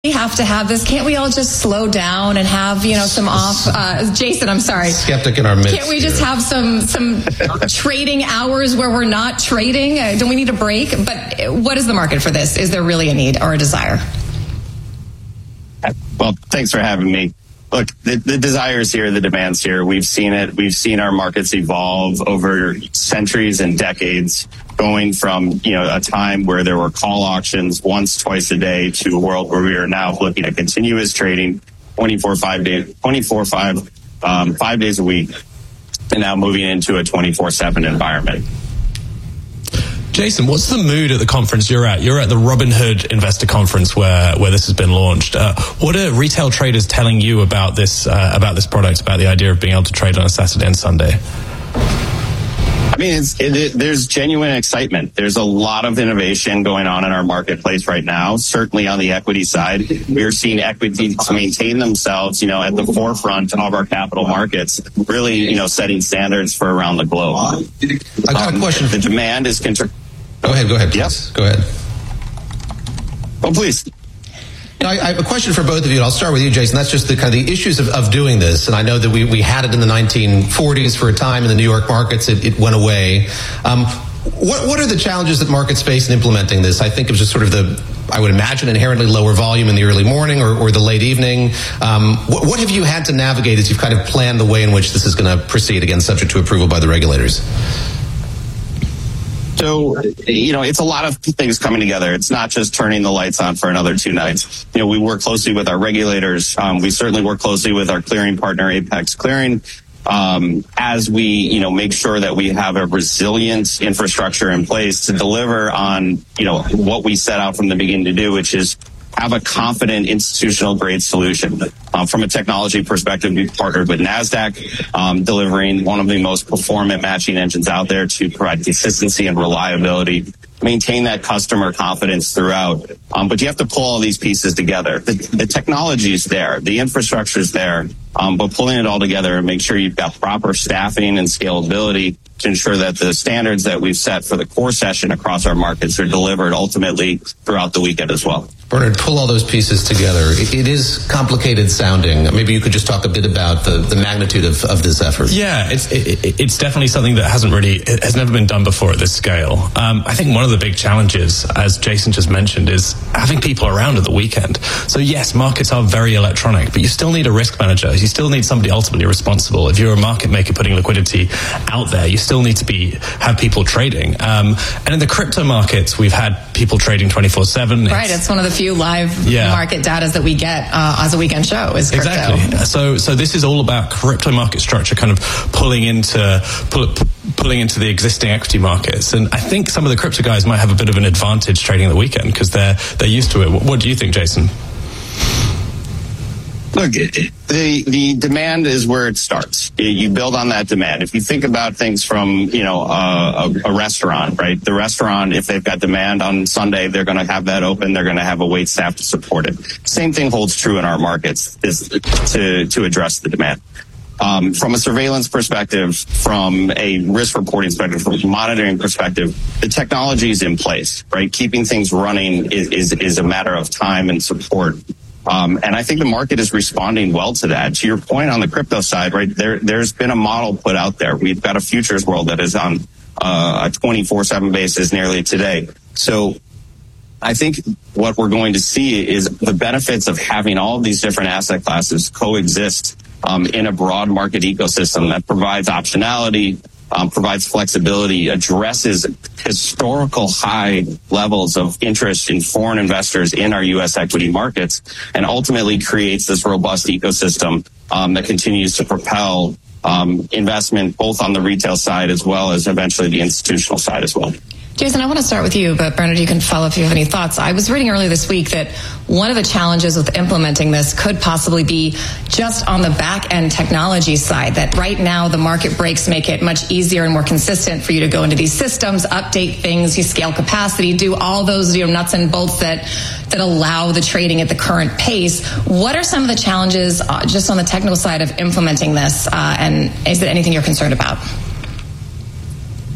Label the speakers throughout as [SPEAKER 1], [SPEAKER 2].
[SPEAKER 1] have to have this? Can't we all just slow down and have, some off? Jason, I'm sorry.
[SPEAKER 2] Skeptic in our midst.
[SPEAKER 1] Can't we just have some trading hours where we're not trading? Don't we need a break? But what is the market for this? Is there really a need or a desire?
[SPEAKER 3] Well, thanks for having me. Look, the desire is here, the demand's here. We've seen it. We've seen our markets evolve over centuries and decades, going from, a time where there were call auctions once, twice a day to a world where we are now looking at continuous trading 5 days a week, and now moving into a 24/7 environment.
[SPEAKER 4] Jason, what's the mood at the conference you're at? You're at the Robinhood Investor Conference where this has been launched. What are retail traders telling you about this product, about the idea of being able to trade on a Saturday and Sunday?
[SPEAKER 3] I mean, there's genuine excitement. There's a lot of innovation going on in our marketplace right now. Certainly on the equity side, we're seeing equities maintain themselves, at the forefront of our capital markets, really, setting standards for around the globe.
[SPEAKER 2] I got a question.
[SPEAKER 3] The demand is...
[SPEAKER 2] Go ahead.
[SPEAKER 3] Yes.
[SPEAKER 2] Go ahead.
[SPEAKER 3] Oh, please.
[SPEAKER 2] I have a question for both of you, and I'll start with you, Jason. That's just the kind of the issues of doing this. And I know that we had it in the 1940s for a time in the New York markets. It went away. What are the challenges that markets face in implementing this? I think it was just sort of I would imagine, inherently lower volume in the early morning or the late evening. What have you had to navigate as you've kind of planned the way in which this is going to proceed, again, subject to approval by the regulators?
[SPEAKER 3] So, it's a lot of things coming together. It's not just turning the lights on for another 2 nights. We work closely with our regulators. We certainly work closely with our clearing partner, Apex Clearing, as we, make sure that we have a resilient infrastructure in place to deliver on, what we set out from the beginning to do, which is have a confident institutional grade solution. From a technology perspective, we've partnered with NASDAQ, delivering one of the most performant matching engines out there to provide consistency and reliability, maintain that customer confidence throughout. But you have to pull all these pieces together. The technology is there, the infrastructure is there, but pulling it all together and make sure you've got proper staffing and scalability to ensure that the standards that we've set for the core session across our markets are delivered ultimately throughout the weekend as well.
[SPEAKER 2] Bernard, pull all those pieces together. It is complicated sounding. Maybe you could just talk a bit about the magnitude of this effort.
[SPEAKER 4] Yeah, it's definitely something that has never been done before at this scale. I think one of the big challenges, as Jason just mentioned, is having people around at the weekend. So yes, markets are very electronic, but you still need a risk manager. You still need somebody ultimately responsible. If you're a market maker putting liquidity out there, you still need to have people trading. And in the crypto markets, we've had people trading 24/7.
[SPEAKER 1] Right, it's one of the few live market data that we get as a weekend show is crypto.
[SPEAKER 4] Exactly. So this is all about crypto market structure kind of pulling into the existing equity markets. And I think some of the crypto guys might have a bit of an advantage trading the weekend because they're used to it. What do you think, Jason?
[SPEAKER 3] Look, the demand is where it starts. You build on that demand. If you think about things from, a restaurant, right? The restaurant, if they've got demand on Sunday, they're going to have that open. They're going to have a wait staff to support it. Same thing holds true in our markets is to address the demand. From a surveillance perspective, from a risk reporting perspective, from a monitoring perspective, the technology is in place, right? Keeping things running is a matter of time and support. And I think the market is responding well to that. To your point on the crypto side, right, there's been a model put out there. We've got a futures world that is on a 24/7 basis nearly today. So I think what we're going to see is the benefits of having all of these different asset classes coexist in a broad market ecosystem that provides optionality, provides flexibility, addresses historical high levels of interest in foreign investors in our U.S. equity markets, and ultimately creates this robust ecosystem that continues to propel investment both on the retail side as well as eventually the institutional side as well.
[SPEAKER 1] Jason, I want to start with you, but Bernard, you can follow if you have any thoughts. I was reading earlier this week that one of the challenges with implementing this could possibly be just on the back end technology side, that right now the market breaks make it much easier and more consistent for you to go into these systems, update things, you scale capacity, do all those nuts and bolts that allow the trading at the current pace. What are some of the challenges just on the technical side of implementing this, and is there anything you're concerned about?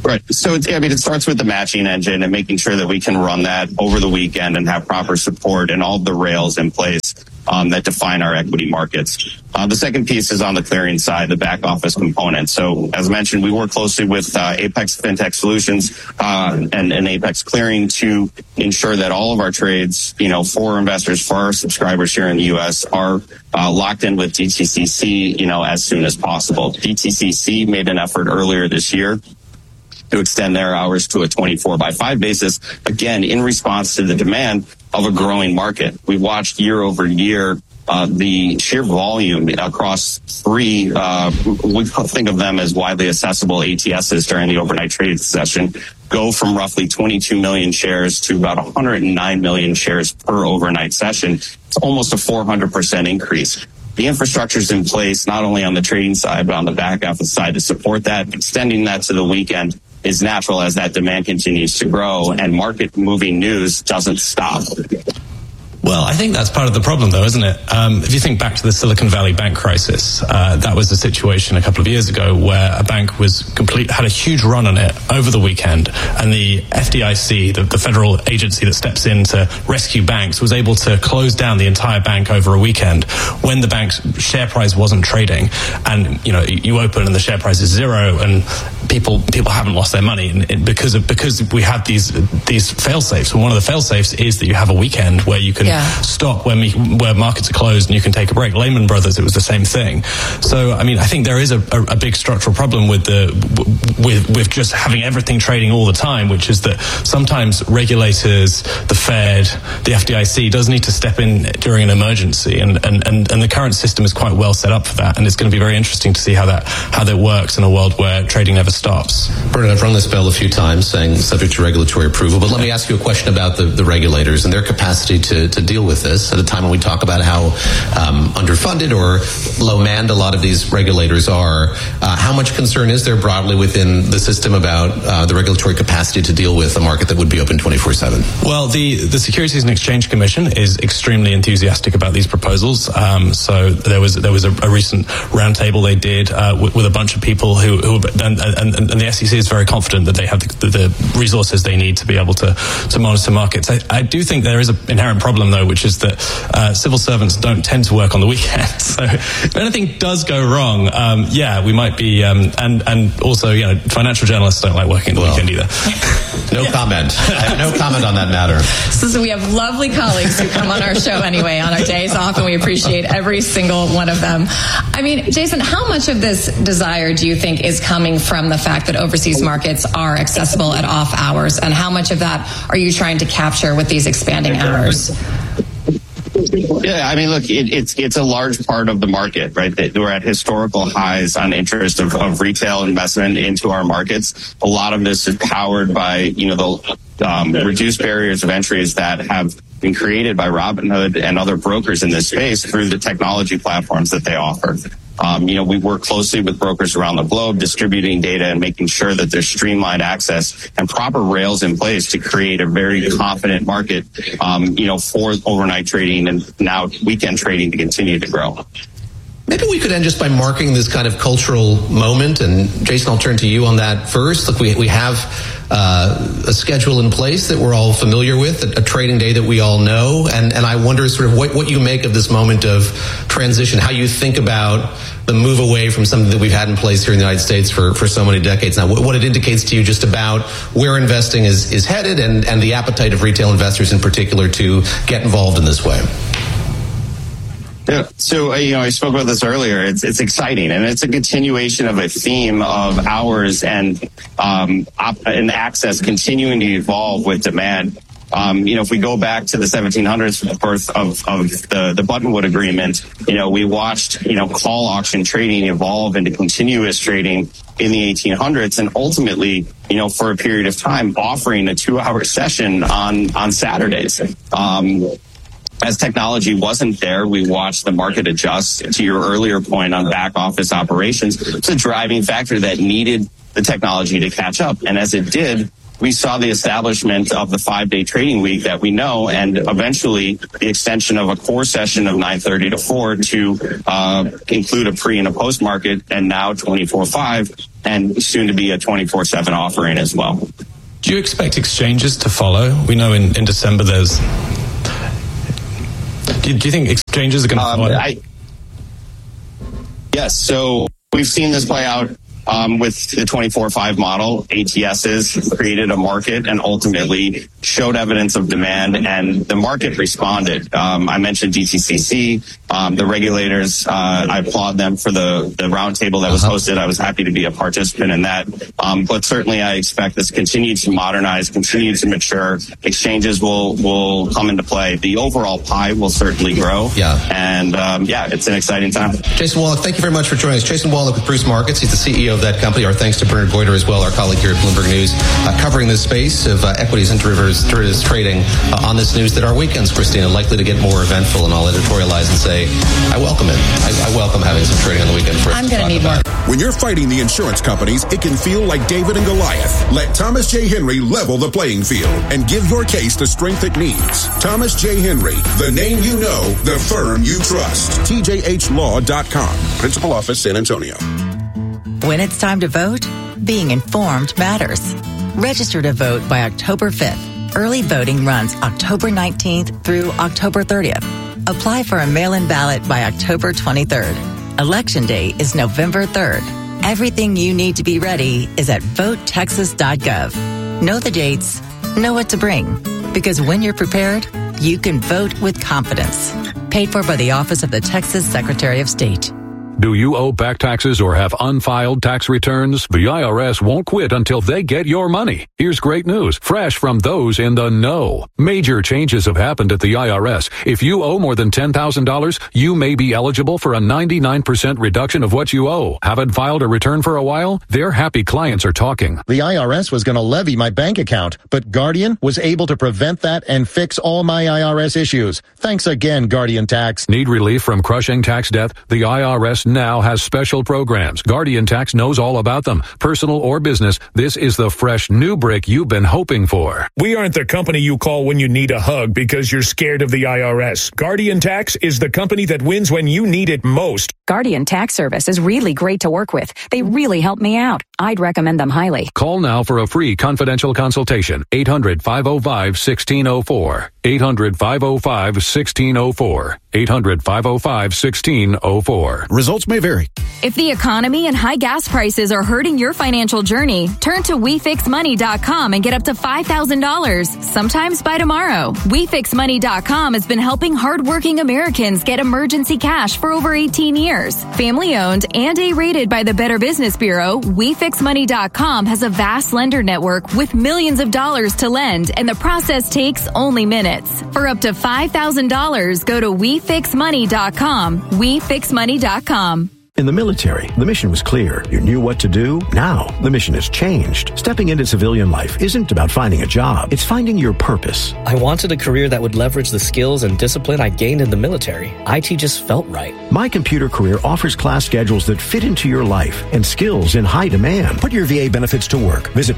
[SPEAKER 3] Right. So, it starts with the matching engine and making sure that we can run that over the weekend and have proper support and all the rails in place that define our equity markets. The second piece is on the clearing side, the back office component. So, as mentioned, we work closely with Apex FinTech Solutions and Apex Clearing to ensure that all of our trades, for investors, for our subscribers here in the U.S. are locked in with DTCC, as soon as possible. DTCC made an effort earlier this year to extend their hours to a 24/5 basis, again, in response to the demand of a growing market. We watched year over year the sheer volume across three, we think of them as widely accessible ATSs during the overnight trading session, go from roughly 22 million shares to about 109 million shares per overnight session. It's almost a 400% increase. The infrastructure is in place, not only on the trading side, but on the back office side to support that. Extending that to the weekend is natural as that demand continues to grow and market moving news doesn't stop.
[SPEAKER 4] Well, I think that's part of the problem, though, isn't it? If you think back to the Silicon Valley bank crisis, that was a situation a couple of years ago where a bank had a huge run on it over the weekend, and the FDIC, the federal agency that steps in to rescue banks, was able to close down the entire bank over a weekend when the bank's share price wasn't trading. And you open and the share price is zero, and people haven't lost their money because we have these fail safes. And one of the fail safes is that you have a weekend where you can stop where markets are closed and you can take a break. Lehman Brothers, it was the same thing. So, I think there is a big structural problem with just having everything trading all the time, which is that sometimes regulators, the Fed, the FDIC does need to step in during an emergency, and the current system is quite well set up for that, and it's going to be very interesting to see how that works in a world where trading never stops.
[SPEAKER 2] Bernard, I've rung this bell a few times, saying subject to regulatory approval, but let me ask you a question about the regulators and their capacity to deal with this at a time when we talk about how underfunded or low-manned a lot of these regulators are. How much concern is there broadly within the system about the regulatory capacity to deal with a market that would be open 24/7?
[SPEAKER 4] Well, the Securities and Exchange Commission is extremely enthusiastic about these proposals. So there was a recent roundtable they did with a bunch of people who and the SEC is very confident that they have the resources they need to be able to monitor markets. I do think there is an inherent problem, though, which is that civil servants don't tend to work on the weekend. So if anything does go wrong, we might be, and also, financial journalists don't like working the weekend either.
[SPEAKER 2] No comment. I have no comment on that matter.
[SPEAKER 1] So we have lovely colleagues who come on our show anyway on our days off, and we appreciate every single one of them. Jason, how much of this desire do you think is coming from the fact that overseas markets are accessible at off hours, and how much of that are you trying to capture with these expanding hours?
[SPEAKER 3] Yeah, look, it's a large part of the market, right? That we're at historical highs on interest of retail investment into our markets. A lot of this is powered by, the reduced barriers of entries that have been created by Robinhood and other brokers in this space through the technology platforms that they offer. We work closely with brokers around the globe, distributing data and making sure that there's streamlined access and proper rails in place to create a very confident market, for overnight trading and now weekend trading to continue to grow.
[SPEAKER 2] Maybe we could end just by marking this kind of cultural moment. And Jason, I'll turn to you on that first. Look, we have a schedule in place that we're all familiar with, a trading day that we all know. And I wonder sort of what you make of this moment of transition, how you think about the move away from something that we've had in place here in the United States for so many decades now, what it indicates to you just about where investing is headed and the appetite of retail investors in particular to get involved in this way.
[SPEAKER 3] Yeah. So, I spoke about this earlier. It's exciting, and it's a continuation of a theme of hours and access continuing to evolve with demand. If we go back to the 1700s for the birth of the Buttonwood Agreement, we watched, call auction trading evolve into continuous trading in the 1800s, and ultimately, for a period of time, offering a 2-hour session on Saturdays. As technology wasn't there, we watched the market adjust. To your earlier point on back office operations, it's a driving factor that needed the technology to catch up. And as it did, we saw the establishment of the 5-day trading week that we know, and eventually the extension of a core session of 9:30 to 4 to include a pre and a post market, and now 24/5, and soon to be a 24/7 offering as well.
[SPEAKER 4] Do you expect exchanges to follow? We know in December there's... Do you think exchanges are going to follow?
[SPEAKER 3] Yes, so we've seen this play out with the 24/5 model. ATSs created a market and ultimately showed evidence of demand, and the market responded. I mentioned DTCC, the regulators. I applaud them for the roundtable that was hosted. I was happy to be a participant in that. But certainly I expect this continue to modernize, continue to mature. Exchanges will come into play. The overall pie will certainly grow.
[SPEAKER 2] Yeah.
[SPEAKER 3] And it's an exciting time.
[SPEAKER 2] Jason Wallach, thank you very much for joining us. Jason Wallach with Bruce Markets. He's the CEO of that company. Our thanks to Bernard Goyder as well, our colleague here at Bloomberg News, covering this space of equities and derivatives trading on this news that our weekends, Christina, likely to get more eventful, and I'll editorialize and say I welcome it. I welcome having some trading on the weekend.
[SPEAKER 1] I'm going to need more.
[SPEAKER 5] When you're fighting the insurance companies, it can feel like David and Goliath. Let Thomas J. Henry level the playing field and give your case the strength it needs. Thomas J. Henry, the name you know, the firm you trust. TJHLaw.com. Principal Office, San Antonio.
[SPEAKER 6] When it's time to vote, being informed matters. Register to vote by October 5th. Early voting runs October 19th through October 30th. Apply for a mail-in ballot by October 23rd. Election Day is November 3rd. Everything you need to be ready is at votetexas.gov. Know the dates, know what to bring. Because when you're prepared, you can vote with confidence. Paid for by the Office of the Texas Secretary of State.
[SPEAKER 7] Do you owe back taxes or have unfiled tax returns? The IRS won't quit until they get your money. Here's great news, fresh from those in the know. Major changes have happened at the IRS. If you owe more than $10,000, you may be eligible for a 99% reduction of what you owe. Haven't filed a return for a while? Their happy clients are talking.
[SPEAKER 8] The IRS was going to levy my bank account, but Guardian was able to prevent that and fix all my IRS issues. Thanks again, Guardian Tax.
[SPEAKER 7] Need relief from crushing tax debt? The IRS now has special programs. Guardian Tax knows all about them. Personal or business, this is the fresh new brick you've been hoping for.
[SPEAKER 9] We aren't the company you call when you need a hug because you're scared of the IRS. Guardian Tax is the company that wins when you need it most.
[SPEAKER 10] Guardian Tax Service is really great to work with. They really help me out. I'd recommend them highly.
[SPEAKER 7] Call now for a free confidential consultation. 800-505-1604. 800-505-1604. 800-505-1604.
[SPEAKER 8] Results may vary.
[SPEAKER 10] If the economy and high gas prices are hurting your financial journey, turn to WeFixMoney.com and get up to $5,000, sometimes by tomorrow. WeFixMoney.com has been helping hardworking Americans get emergency cash for over 18 years. Family owned and A-rated by the Better Business Bureau, WeFixMoney.com has a vast lender network with millions of dollars to lend, and the process takes only minutes. For up to $5,000, go to WeFixMoney.com. WeFixMoney.com.
[SPEAKER 11] In the military, the mission was clear. You knew what to do. Now, the mission has changed. Stepping into civilian life isn't about finding a job. It's finding your purpose.
[SPEAKER 12] I wanted a career that would leverage the skills and discipline I gained in the military. IT just felt right.
[SPEAKER 11] My Computer Career offers class schedules that fit into your life and skills in high demand. Put your VA benefits to work. Visit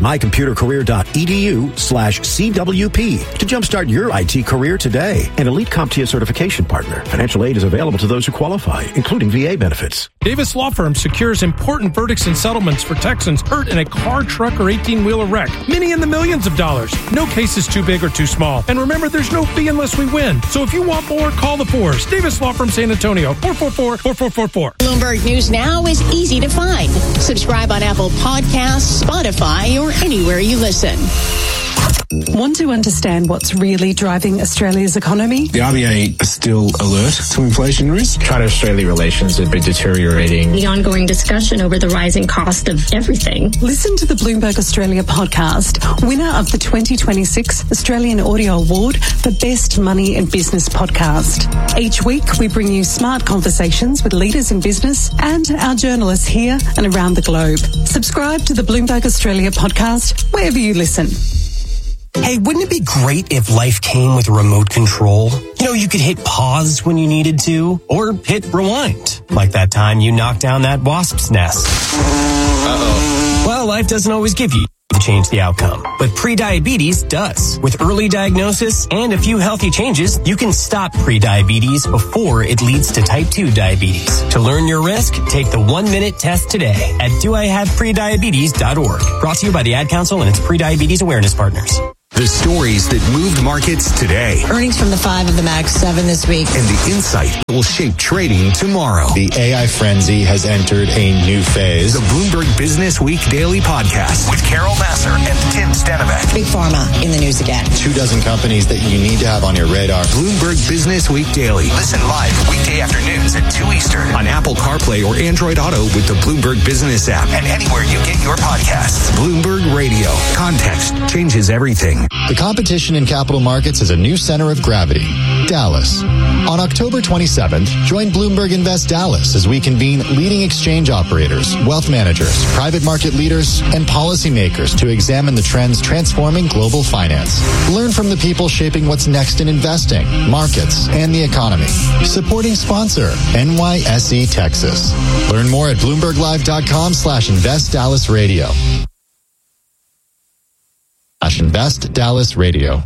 [SPEAKER 11] mycomputercareer.edu/CWP to jumpstart your IT career today. An elite CompTIA certification partner. Financial aid is available to those who qualify, including VA benefits.
[SPEAKER 13] Davis Law Firm secures important verdicts and settlements for Texans hurt in a car, truck, or 18-wheeler wreck. Many in the millions of dollars. No case is too big or too small. And remember, there's no fee unless we win. So if you want more, call the Fours. Davis Law Firm San Antonio, 444-4444.
[SPEAKER 14] Bloomberg News Now is easy to find. Subscribe on Apple Podcasts, Spotify, or anywhere you listen.
[SPEAKER 15] Want to understand what's really driving Australia's economy?
[SPEAKER 16] The RBA is still alert to inflation risk. China-Australia relations have been deteriorating.
[SPEAKER 17] The ongoing discussion over the rising cost of everything.
[SPEAKER 15] Listen to the Bloomberg Australia podcast, winner of the 2026 Australian Audio Award for Best Money and Business Podcast. Each week, we bring you smart conversations with leaders in business and our journalists here and around the globe. Subscribe to the Bloomberg Australia podcast wherever you listen.
[SPEAKER 18] Hey, wouldn't it be great if life came with a remote control? You know, you could hit pause when you needed to, or hit rewind. Like that time you knocked down that wasp's nest.
[SPEAKER 19] Uh-oh.
[SPEAKER 18] Well, life doesn't always give you to change the outcome, but prediabetes does. With early diagnosis and a few healthy changes, you can stop prediabetes before it leads to type 2 diabetes. To learn your risk, take the 1-minute test today at doihaveprediabetes.org. Brought to you by the Ad Council and its Prediabetes Awareness Partners.
[SPEAKER 19] The stories that moved markets today.
[SPEAKER 20] Earnings from the 5 of the Mag 7 this week.
[SPEAKER 19] And the insight that will shape trading tomorrow.
[SPEAKER 8] The AI frenzy has entered a new phase.
[SPEAKER 19] The Bloomberg Business Week Daily Podcast with Carol Massar and Tim Stenivek.
[SPEAKER 20] Big Pharma in the news again.
[SPEAKER 8] 24 companies that you need to have on your radar.
[SPEAKER 19] Bloomberg Business Week Daily. Listen live weekday afternoons at 2 Eastern on Apple CarPlay or Android Auto with the Bloomberg Business app and anywhere you get your podcasts. Bloomberg Radio. Context changes everything.
[SPEAKER 8] The competition in capital markets is a new center of gravity, Dallas. On October 27th, join Bloomberg Invest Dallas as we convene leading exchange operators, wealth managers, private market leaders, and policymakers to examine the trends transforming global finance. Learn from the people shaping what's next in investing, markets, and the economy. Supporting sponsor, NYSE Texas. Learn more at BloombergLive.com/Invest Dallas Radio. Invest Dallas Radio.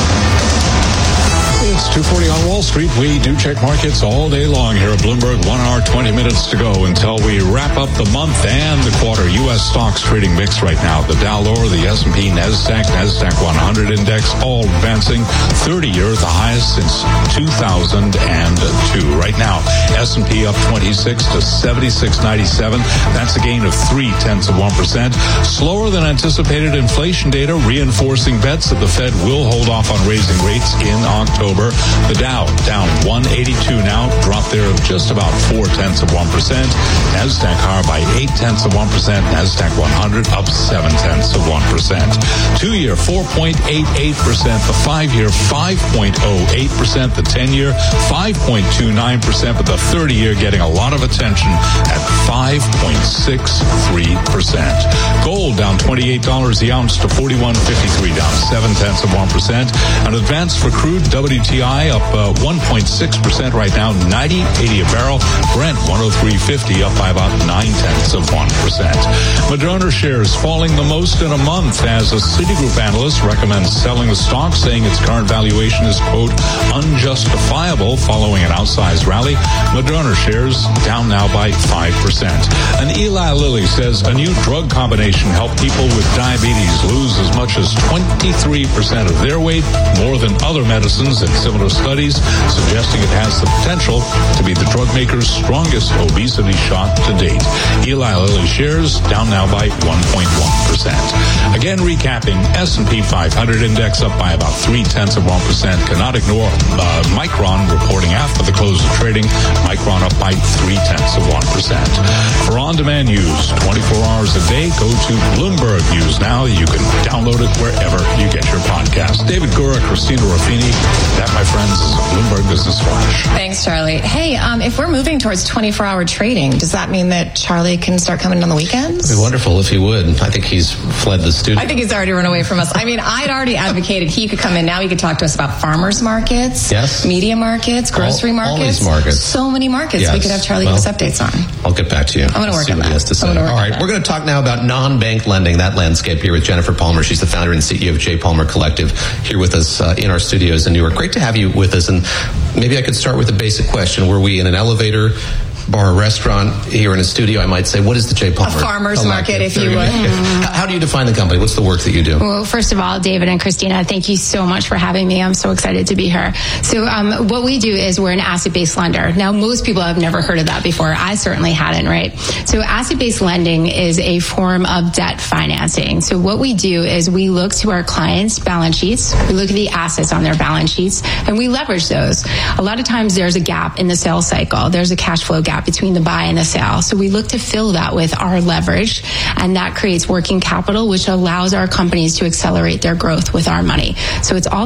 [SPEAKER 21] It's 2:40 on Wall Street. We do check markets all day long here at Bloomberg. 1 hour, 20 minutes to go until we wrap up the month and the quarter. U.S. stocks trading mixed right now. The Dow lower, the S&P, NASDAQ 100 index all advancing 30-year, the highest since 2002. Right now, S&P up 26 to 76.97. That's a gain of 0.3%. Slower than anticipated inflation data reinforcing bets that the Fed will hold off on raising rates in October. The Dow down 182 now, drop there of just about 0.4%. NASDAQ higher by 0.8%. NASDAQ 100 up 0.7%. 2-year 4.88%. The 5-year 5.08%. The 10-year 5.29%. But the 30-year getting a lot of attention at 5.63%. Gold down $28 the ounce to $41.53, down 0.7%. And advance for crude WTI up 1.6% right now, 90.80 a barrel. Brent 103.50 up by about 0.9%. Moderna shares falling the most in a month as a Citigroup analyst recommends selling the stock, saying its current valuation is, quote, unjustifiable following an outsized rally. Moderna shares down now by 5%. And Eli Lilly says a new drug combination helped people with diabetes lose as much as 23% of their weight, more than other medicines in similar studies, suggesting it has the potential to be the drug maker's strongest obesity shot to date. Eli Lilly shares down now by 1.1%. Again, recapping, S&P 500 index up by about 0.3%. Cannot ignore Micron reporting after the close of trading. Micron up by 0.3%. For on-demand news, 24 hours a day, go to Bloomberg News Now. You can download it wherever you get your podcast. David Gura, Christina Ruffini. That, my friends, is a Bloomberg Business Flash.
[SPEAKER 1] Thanks, Charlie. Hey, if we're moving towards 24-hour trading, does that mean that Charlie can start coming on the weekends?
[SPEAKER 2] It'd be wonderful if he would. I think he's fled the studio.
[SPEAKER 1] I think he's already run away from us. I mean, I'd already advocated he could come in. Now he could talk to us about farmers markets,
[SPEAKER 2] yes,
[SPEAKER 1] media markets, grocery markets.
[SPEAKER 2] All these markets.
[SPEAKER 1] So many markets we could have Charlie give us updates on.
[SPEAKER 2] I'll get back to you.
[SPEAKER 1] I'm going to work on that.
[SPEAKER 2] All right, we're going to talk now about non-bank lending, that landscape here with Jennifer Palmer. She's the founder and CEO of J. Palmer Collective here with us in our studios in New York. Great to have you with us. And maybe I could start with a basic question. Were we in an elevator, bar, or restaurant here in a studio? I might say, what is the J. Palmer?
[SPEAKER 1] A farmer's market, if you would.
[SPEAKER 2] How do you define the company? What's the work that you do?
[SPEAKER 17] Well, first of all, David and Christina, thank you so much for having me. I'm so excited to be here. So what we do is we're an asset-based lender. Now, most people have never heard of that before. I certainly hadn't, right? So asset-based lending is a form of debt financing. So what we do is we look to our clients' balance sheets, we look at the assets on their balance sheets, and we leverage those. A lot of times there's a gap in the sales cycle. There's a cash flow gap between the buy and the sell. So we look to fill that with our leverage, and that creates working capital, which allows our companies to accelerate their growth with our money. So it's all debt.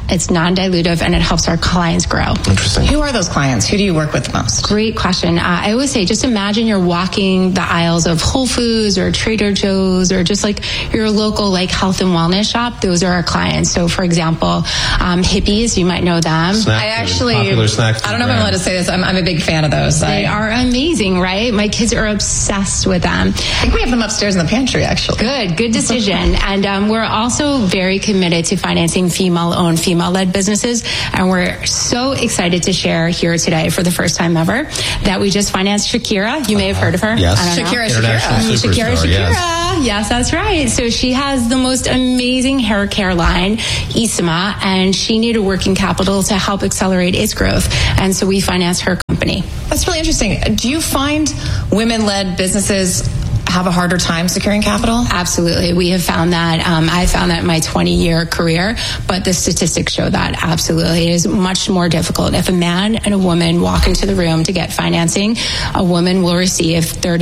[SPEAKER 17] it's non-dilutive, and it helps our clients grow.
[SPEAKER 2] Interesting.
[SPEAKER 1] Who are those clients? Who do you work with most?
[SPEAKER 17] Great question. I always say, just imagine you're walking the aisles of Whole Foods or Trader Joe's or just like your local like health and wellness shop. Those are our clients. So, for example, Hippies, you might know them.
[SPEAKER 2] Popular snack
[SPEAKER 1] I don't know if I'm allowed to say this. I'm a big fan of those.
[SPEAKER 17] They are amazing, right? My kids are obsessed with them.
[SPEAKER 1] I think we have them upstairs in the pantry, actually.
[SPEAKER 17] Good decision. And we're also very committed to financing female-owned, female-led businesses. And we're so excited to share here today for the first time ever that we just financed Shakira. You may have heard of her.
[SPEAKER 2] Yes.
[SPEAKER 1] Shakira.
[SPEAKER 17] Shakira.
[SPEAKER 2] Yes.
[SPEAKER 17] Yes, that's right. So she has the most amazing hair care line, Isama, and she needed working capital to help accelerate its growth. And so we financed her company.
[SPEAKER 1] That's really interesting. Do you find women-led businesses have a harder time securing capital?
[SPEAKER 17] Absolutely. We have found that. I found that in my 20-year career, but the statistics show that absolutely. It is much more difficult. If a man and a woman walk into the room to get financing, a woman will receive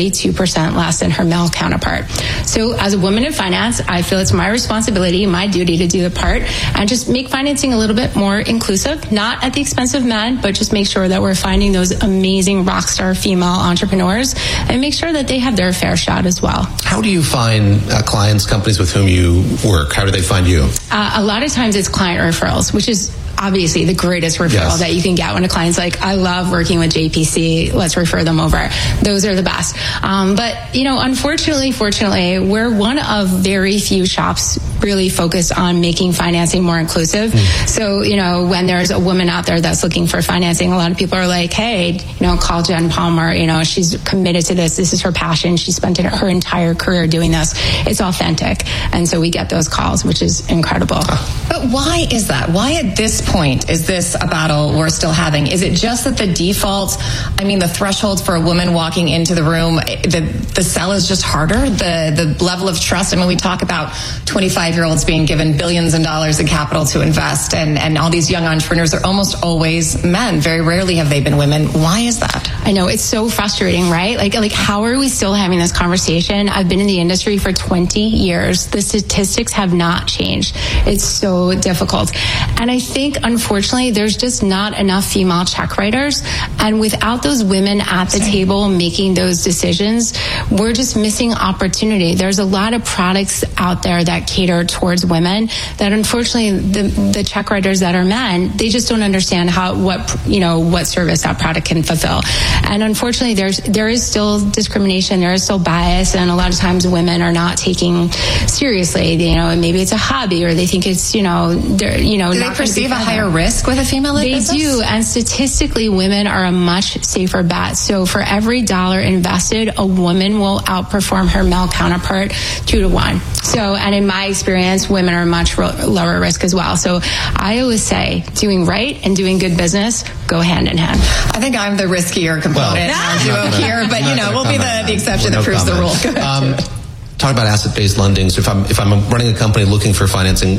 [SPEAKER 17] 32% less than her male counterpart. So as a woman in finance, I feel it's my responsibility, my duty to do the part and just make financing a little bit more inclusive, not at the expense of men, but just make sure that we're finding those amazing rock star female entrepreneurs and make sure that they have their fair shot as well.
[SPEAKER 2] How do you find clients, companies with whom you work? How do they find you?
[SPEAKER 17] A lot of times it's client referrals, which is obviously the greatest referral that you can get when a client's like, I love working with JPC, let's refer them over. Those are the best. But, you know, unfortunately, fortunately, we're one of very few shops really focused on making financing more inclusive. So, you know, when there's a woman out there that's looking for financing, a lot of people are like, hey, you know, call Jen Palmer. You know, she's committed to this. This is her passion. She spent her entire career doing this. It's authentic. And so we get those calls, which is incredible.
[SPEAKER 1] But why is that? Why at this point is this a battle we're still having? Is it just that the default, I mean, the threshold for a woman walking into the room, the sell is just harder? The level of trust? I mean, we talk about 25-year-olds being given billions of dollars in capital to invest, and all these young entrepreneurs are almost always men. Very rarely have they been women. Why is that?
[SPEAKER 17] I know, it's so frustrating, right? Like how are we still having this conversation? I've been in the industry for 20 years. The statistics have not changed. It's so difficult. And I think, unfortunately, there's just not enough female check writers. And without those women at the table making those decisions, we're just missing opportunity. There's a lot of products out there that cater towards women that, unfortunately, the check writers that are men, they just don't understand what service that product can fulfill. And unfortunately, there is still discrimination, there is still bias, and a lot of times women are not taking seriously. You know, maybe it's a hobby, or they think it's
[SPEAKER 1] do they perceive a higher risk with a female business?
[SPEAKER 17] They do, and statistically, women are a much safer bet. So for every dollar invested, a woman will outperform her male counterpart 2-to-1. So, and in my experience, women are much lower risk as well. So I always say, doing right and doing good business go hand in hand.
[SPEAKER 1] I think I'm the riskier component in our duo here, but we'll be the exception that proves the rule. Go ahead.
[SPEAKER 2] Talk about asset-based lending. So if I'm running a company looking for financing,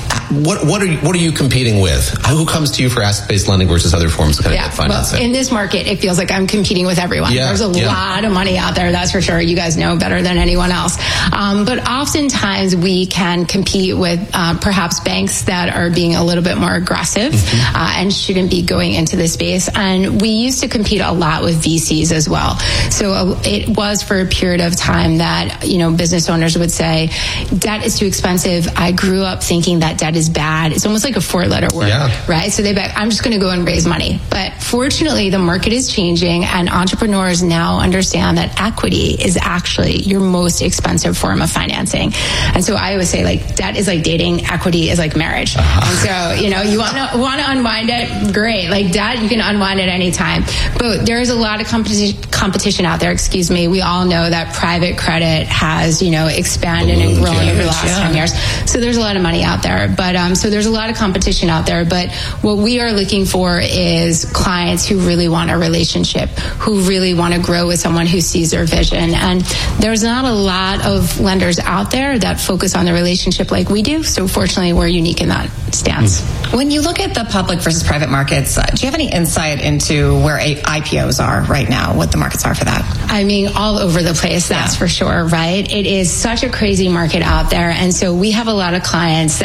[SPEAKER 2] what are you competing with? Who comes to you for asset-based lending versus other forms of debt financing?
[SPEAKER 17] Well, in this market, it feels like I'm competing with everyone. There's a lot of money out there, that's for sure. You guys know better than anyone else. But oftentimes we can compete with perhaps banks that are being a little bit more aggressive and shouldn't be going into this space. And we used to compete a lot with VCs as well. So it was for a period of time that, business owners would say, debt is too expensive. I grew up thinking that debt is bad. It's almost like a 4-letter word, right? So I'm just going to go and raise money. But fortunately, the market is changing, and entrepreneurs now understand that equity is actually your most expensive form of financing. And so I always say, debt is like dating, equity is like marriage. And so, you want to unwind it, great. Like debt, you can unwind it anytime. But there is a lot of competition out there. We all know that private credit has, expanded and grown over the last 10 years. So there's a lot of money out there. But so there's a lot of competition out there. But what we are looking for is clients who really want a relationship, who really want to grow with someone who sees their vision. And there's not a lot of lenders out there that focus on the relationship like we do. So fortunately, we're unique in that stance.
[SPEAKER 1] When you look at the public versus private markets, do you have any insight into where IPOs are right now, what the markets are for that?
[SPEAKER 17] I mean, all over the place, that's for sure, right? It is such a crazy market out there. And so we have a lot of clients that are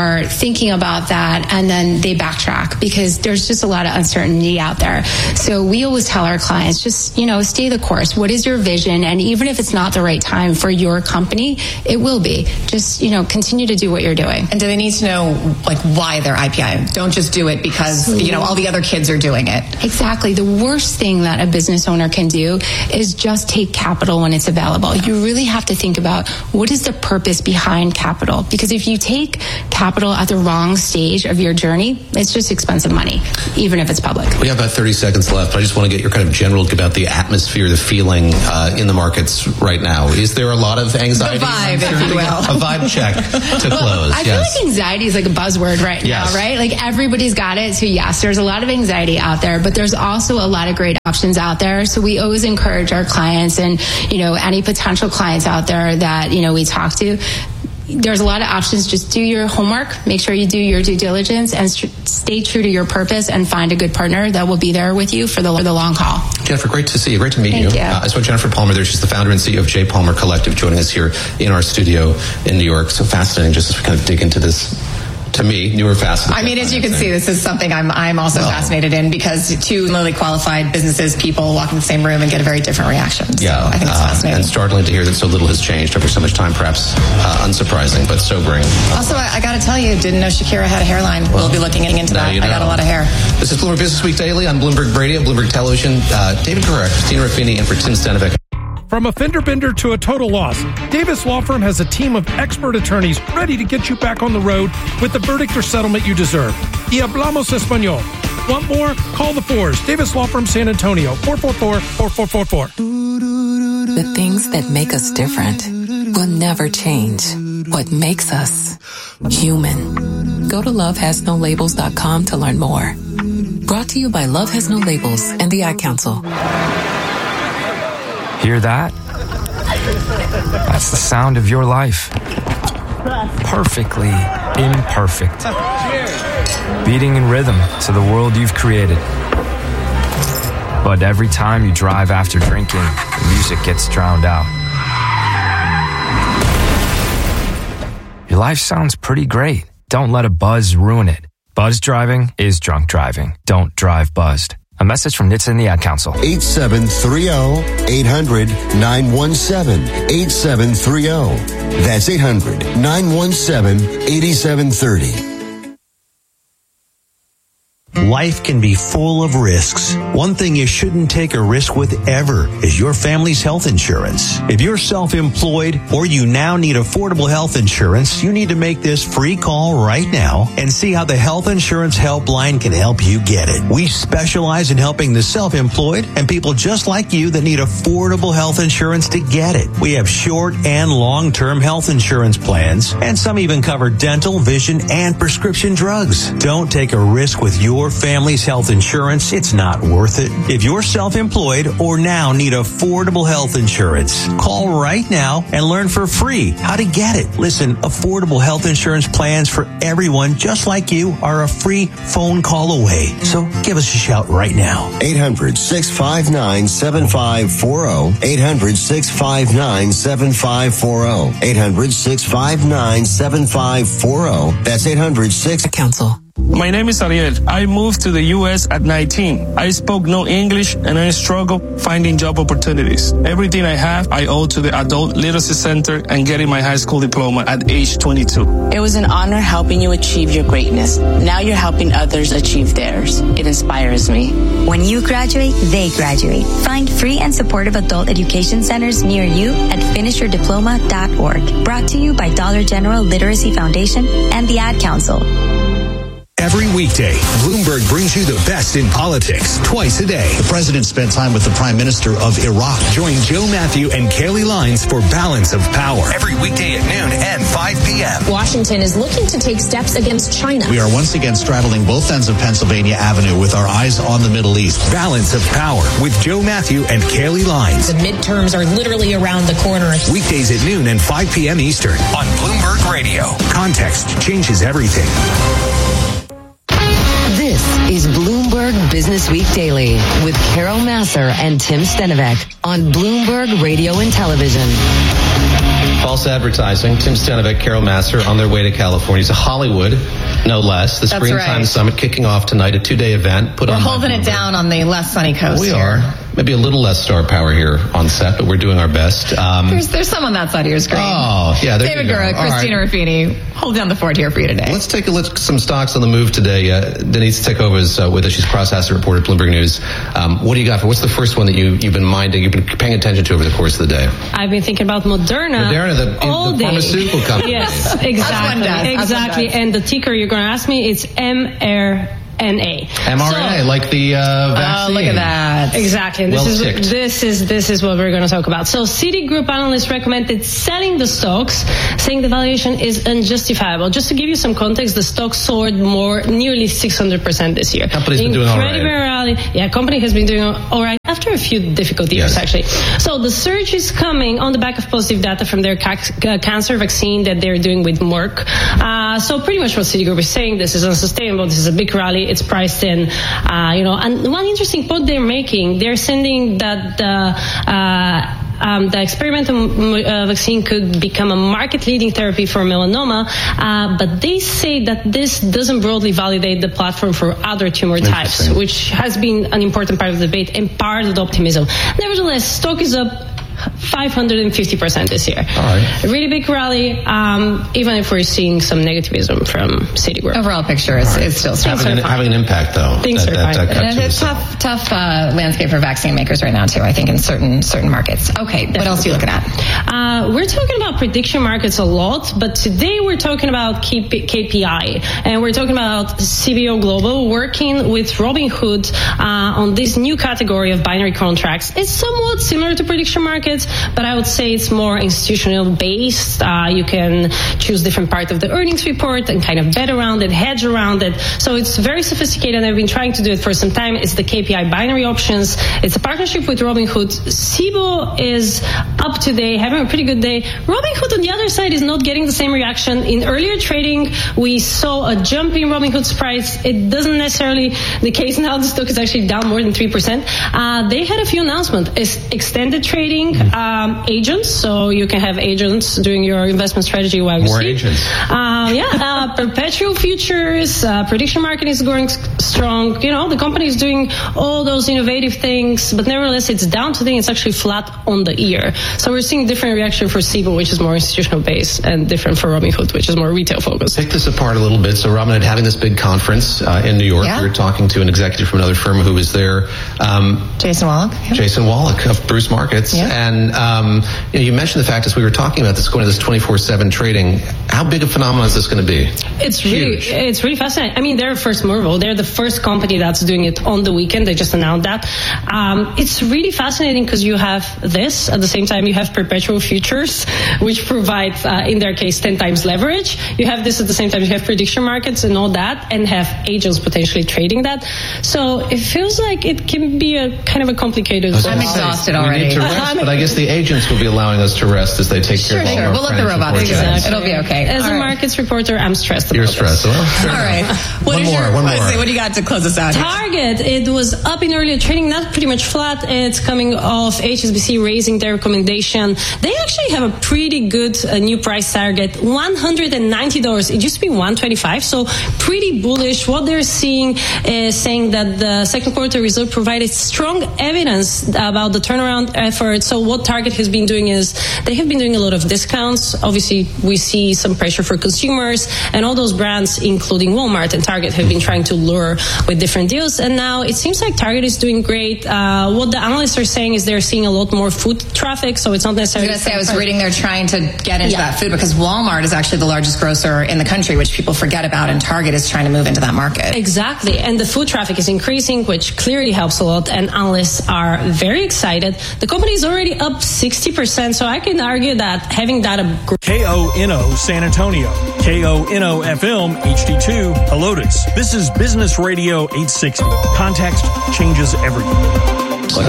[SPEAKER 17] are thinking about that and then they backtrack because there's just a lot of uncertainty out there. So we always tell our clients, just, stay the course. What is your vision? And even if it's not the right time for your company, it will be. Just, continue to do what you're doing.
[SPEAKER 1] And do they need to know, why they're IPI? Don't just do it because, all the other kids are doing it.
[SPEAKER 17] Exactly. The worst thing that a business owner can do is just take capital when it's available. You really have to think about what is the purpose behind capital? Because if you take capital at the wrong stage of your journey, it's just expensive money, even if it's public.
[SPEAKER 2] We have about 30 seconds left. I just want to get your kind of general about the atmosphere, the feeling in the markets right now. Is there a lot of anxiety?
[SPEAKER 1] The vibe, if you will.
[SPEAKER 2] A vibe check to close.
[SPEAKER 17] I feel like anxiety is like a buzzword right now, right? Like everybody's got it. So yes, there's a lot of anxiety out there, but there's also a lot of great options out there. So we always encourage our clients and, any potential clients out there that, we talk to, there's a lot of options. Just do your homework, make sure you do your due diligence, and stay true to your purpose and find a good partner that will be there with you for the long haul.
[SPEAKER 2] Jennifer, great to see you. Great to meet you.
[SPEAKER 17] Thank you.
[SPEAKER 2] I spoke to Jennifer Palmer there. She's the founder and CEO of J. Palmer Collective, joining us here in our studio in New York. So fascinating just as we kind of dig into this. To me, newer fascinating.
[SPEAKER 1] I mean, as you can see, this is something I'm also fascinated in, because two literally qualified businesses, people walk in the same room and get a very different reaction. So I think it's fascinating.
[SPEAKER 2] And startling to hear that so little has changed over so much time, perhaps unsurprising, but sobering.
[SPEAKER 1] Also, I got to tell you, didn't know Shakira had a hairline. We'll be looking into that. I got a lot of hair.
[SPEAKER 2] This is Bloomberg Business Week Daily on Bloomberg Radio, Bloomberg Television. David Carrera, Christina Ruffini, and for Tim Stenivek.
[SPEAKER 13] From a fender bender to a total loss, Davis Law Firm has a team of expert attorneys ready to get you back on the road with the verdict or settlement you deserve. Y hablamos español. Want more? Call the Fours. Davis Law Firm, San Antonio, 444-4444.
[SPEAKER 4] The things that make us different will never change. What makes us human. Go to lovehasnolabels.com to learn more. Brought to you by Love Has No Labels and the Ad Council.
[SPEAKER 22] Hear that? That's the sound of your life. Perfectly imperfect. Beating in rhythm to the world you've created. But every time you drive after drinking, the music gets drowned out. Your life sounds pretty great. Don't let a buzz ruin it. Buzz driving is drunk driving. Don't drive buzzed. A message from NHTSA and the Ad Council.
[SPEAKER 23] 8730-800-917. 8730. That's 800-917-8730.
[SPEAKER 24] Life can be full of risks. One thing you shouldn't take a risk with ever is your family's health insurance. If you're self-employed or you now need affordable health insurance, you need to make this free call right now and see how the Health Insurance Helpline can help you get it. We specialize in helping the self-employed and people just like you that need affordable health insurance to get it. We have short and long-term health insurance plans, and some even cover dental, vision, and prescription drugs. Don't take a risk with your family's health insurance. It's not worth it. If you're self-employed or now need affordable health insurance, call right now and learn for free how to get it. Listen, affordable health insurance plans for everyone just like you are a free phone call away. So give us a shout right now.
[SPEAKER 23] 800-659-7540. 800-659-7540. 800-659-7540. That's 800-6
[SPEAKER 4] Council.
[SPEAKER 25] My name is Ariel. I moved to the U.S. at 19. I spoke no English and I struggled finding job opportunities. Everything I have, I owe to the Adult Literacy Center and getting my high school diploma at age 22.
[SPEAKER 26] It was an honor helping you achieve your greatness. Now you're helping others achieve theirs. It inspires me.
[SPEAKER 27] When you graduate, they graduate. Find free and supportive adult education centers near you at finishyourdiploma.org. Brought to you by Dollar General Literacy Foundation and the Ad Council.
[SPEAKER 19] Every weekday, Bloomberg brings you the best in politics twice a day.
[SPEAKER 28] The president spent time with the Prime Minister of Iraq.
[SPEAKER 19] Join Joe Matthew and Kaylee Lines for Balance of Power. Every weekday at noon and 5 p.m.
[SPEAKER 29] Washington is looking to take steps against China.
[SPEAKER 28] We are once again straddling both ends of Pennsylvania Avenue with our eyes on the Middle East.
[SPEAKER 19] Balance of Power with Joe Matthew and Kaylee Lines.
[SPEAKER 29] The midterms are literally around the corner.
[SPEAKER 19] Weekdays at noon and 5 p.m. Eastern on Bloomberg Radio. Context changes everything.
[SPEAKER 30] This is Bloomberg Business Week Daily with Carol Massar and Tim Stenivek on Bloomberg Radio and Television.
[SPEAKER 2] False advertising. Tim Stanovic, Carol Masser on their way to California to Hollywood, no less. The
[SPEAKER 1] That's
[SPEAKER 2] Springtime
[SPEAKER 1] right.
[SPEAKER 2] Summit kicking off tonight, a 2-day event.
[SPEAKER 1] We're holding it down on the less sunny coast.
[SPEAKER 2] We
[SPEAKER 1] here.
[SPEAKER 2] are. Maybe a little less star power here on set, but we're doing our best.
[SPEAKER 1] There's some on that side of your screen.
[SPEAKER 2] Oh, yeah. There
[SPEAKER 1] David
[SPEAKER 2] you go.
[SPEAKER 1] Gura,
[SPEAKER 2] All
[SPEAKER 1] Christina Ruffini, hold down the fort here for you today.
[SPEAKER 2] Let's take a look at some stocks on the move today. Denise Tekova is with us. She's cross-asset reporter at Bloomberg News. What do you got? What's the first one that you've been minding, you've been paying attention to over the course of the day?
[SPEAKER 3] I've been thinking about Moderna all
[SPEAKER 2] the
[SPEAKER 3] day.
[SPEAKER 2] pharmaceutical company.
[SPEAKER 3] Yes, exactly. Exactly. And the ticker you're going to ask me, it's mRNA.
[SPEAKER 2] mRNA, like the vaccine.
[SPEAKER 3] Oh, look at that. Exactly. And this is what we're going to talk about. So Citigroup analysts recommended selling the stocks, saying the valuation is unjustifiable. Just to give you some context, the stock soared nearly 600% this year.
[SPEAKER 2] Company's been doing all right.
[SPEAKER 3] Rally. Yeah, company has been doing all right after a few difficult years, actually. So the surge is coming on the back of positive data from their cancer vaccine that they're doing with Merck. So pretty much what Citigroup is saying, this is unsustainable. This is a big rally. It's priced in, and one interesting point they're making, they're saying that the experimental vaccine could become a market-leading therapy for melanoma, but they say that this doesn't broadly validate the platform for other tumor types, which has been an important part of the debate and part of the optimism. Nevertheless, stock is up 550% this year.
[SPEAKER 2] All right.
[SPEAKER 3] A really big rally, even if we're seeing some negativism from Citigroup.
[SPEAKER 1] Overall picture is still strong.
[SPEAKER 2] Having an impact, though.
[SPEAKER 3] Things are fine.
[SPEAKER 1] It's a tough landscape for vaccine makers right now, too, I think, in certain markets. Okay, what else are you looking at?
[SPEAKER 3] We're talking about prediction markets a lot, but today we're talking about KPI, and we're talking about CBO Global working with Robinhood on this new category of binary contracts. It's somewhat similar to prediction markets, but I would say it's more institutional based. You can choose different parts of the earnings report and kind of bet around it, hedge around it. So it's very sophisticated, and I've been trying to do it for some time. It's the KPI binary options. It's a partnership with Robinhood. Cboe is up today, having a pretty good day. Robinhood on the other side is not getting the same reaction. In earlier trading, we saw a jump in Robinhood's price. It doesn't necessarily the case now. The stock is actually down more than 3%. They had a few announcements. It's extended trading, agents, so you can have agents doing your investment strategy while you sleep.
[SPEAKER 2] Agents.
[SPEAKER 3] Perpetual futures, prediction market is going strong. You know, the company is doing all those innovative things, but nevertheless, it's down today. It's actually flat on the year. So we're seeing different reaction for Cboe, which is more institutional based, and different for Robinhood, which is more retail focused.
[SPEAKER 2] Take this apart a little bit. So Robinhood having this big conference in New York. We were talking to an executive from another firm who was there.
[SPEAKER 1] Jason Wallach.
[SPEAKER 2] Jason Wallach of Bruce Markets. And you mentioned the fact as we were talking about this going to this 24/7 trading. How big a phenomenon is this going to be?
[SPEAKER 3] It's really fascinating. I mean, they're first mover. They're the first company that's doing it on the weekend. They just announced that. It's really fascinating because you have this at the same time. You have perpetual futures, which provide, in their case, 10 times leverage. You have this at the same time. You have prediction markets and all that, and have agents potentially trading that. So it feels like it can be a kind of a complicated.
[SPEAKER 1] I'm exhausted already.
[SPEAKER 2] We need to rest, but I guess the agents will be allowing us to rest as they take care of all our
[SPEAKER 1] We'll let the robots do that. It'll be okay.
[SPEAKER 3] As a markets reporter, I'm stressed.
[SPEAKER 2] You're stressed. Well,
[SPEAKER 1] all right.
[SPEAKER 2] One more.
[SPEAKER 1] What do you got to close us out?
[SPEAKER 3] Target. It was up in earlier trading, not pretty much flat. It's coming off HSBC raising their recommendation. They actually have a pretty good new price target, $190. It used to be $125, so pretty bullish. What they're seeing is saying that the second quarter result provided strong evidence about the turnaround effort. So what Target has been doing is they have been doing a lot of discounts. Obviously, we see some pressure for consumers, and all those brands, including Walmart and Target, have been trying to lure with different deals. And now it seems like Target is doing great. What the analysts are saying is they're seeing a lot more food traffic, so it's not necessarily.
[SPEAKER 1] I was reading they're trying to get into that food because Walmart is actually the largest grocer in the country, which people forget about, and Target is trying to move into that market.
[SPEAKER 3] Exactly, and the food traffic is increasing, which clearly helps a lot, and analysts are very excited. The company is already up 60%, so I can argue that having that
[SPEAKER 5] KONO San Antonio, KONO FM HD2 Helotes. This is Business Radio 860. Context changes everything.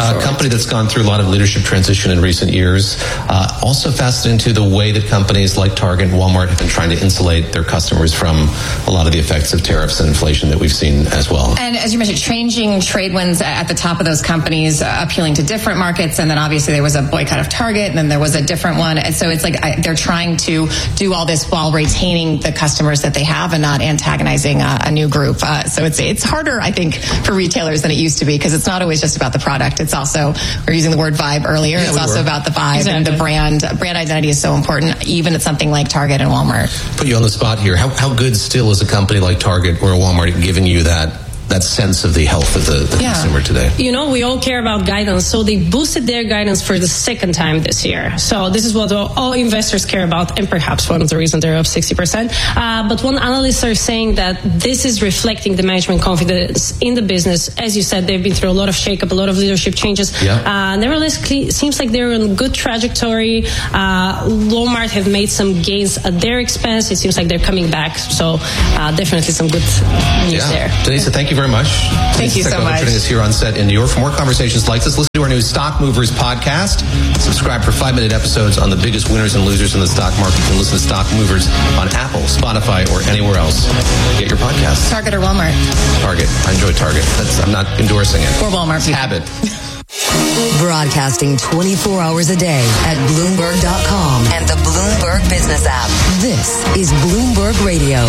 [SPEAKER 2] A company that's gone through a lot of leadership transition in recent years. Also faceted into the way that companies like Target and Walmart have been trying to insulate their customers from a lot of the effects of tariffs and inflation that we've seen as well.
[SPEAKER 1] And as you mentioned, changing trade winds at the top of those companies, appealing to different markets. And then obviously there was a boycott of Target, and then there was a different one. And so it's like they're trying to do all this while retaining the customers that they have and not antagonizing a new group. So it's harder, I think, for retailers than it used to be, because it's not always just about the product. It's also, we're using the word vibe earlier. It's also about the vibe and the brand. Brand identity is so important, even at something like Target and Walmart.
[SPEAKER 2] Put you on the spot here. How good still is a company like Target or a Walmart at giving you that sense of the health of the consumer today?
[SPEAKER 3] You know, we all care about guidance, so they boosted their guidance for the second time this year. So this is what all investors care about, and perhaps one of the reasons they're up 60%. But one analysts are saying that this is reflecting the management confidence in the business. As you said, they've been through a lot of shakeup, a lot of leadership changes. Nevertheless, it seems like they're on a good trajectory. Walmart have made some gains at their expense. It seems like they're coming back. So definitely some good news there.
[SPEAKER 2] Denisa, thank you very much.
[SPEAKER 1] Thank you so much.
[SPEAKER 2] Joining us here on set in New York. For more conversations like this, listen to our new Stock Movers podcast. Subscribe for 5-minute episodes on the biggest winners and losers in the stock market. You can listen to Stock Movers on Apple, Spotify, or anywhere else. Get your podcasts.
[SPEAKER 1] Target or Walmart?
[SPEAKER 2] Target. I enjoy Target. I'm not endorsing it.
[SPEAKER 1] Or Walmart.
[SPEAKER 2] Habit.
[SPEAKER 30] Broadcasting 24 hours a day at Bloomberg.com and the Bloomberg Business app. This is Bloomberg Radio.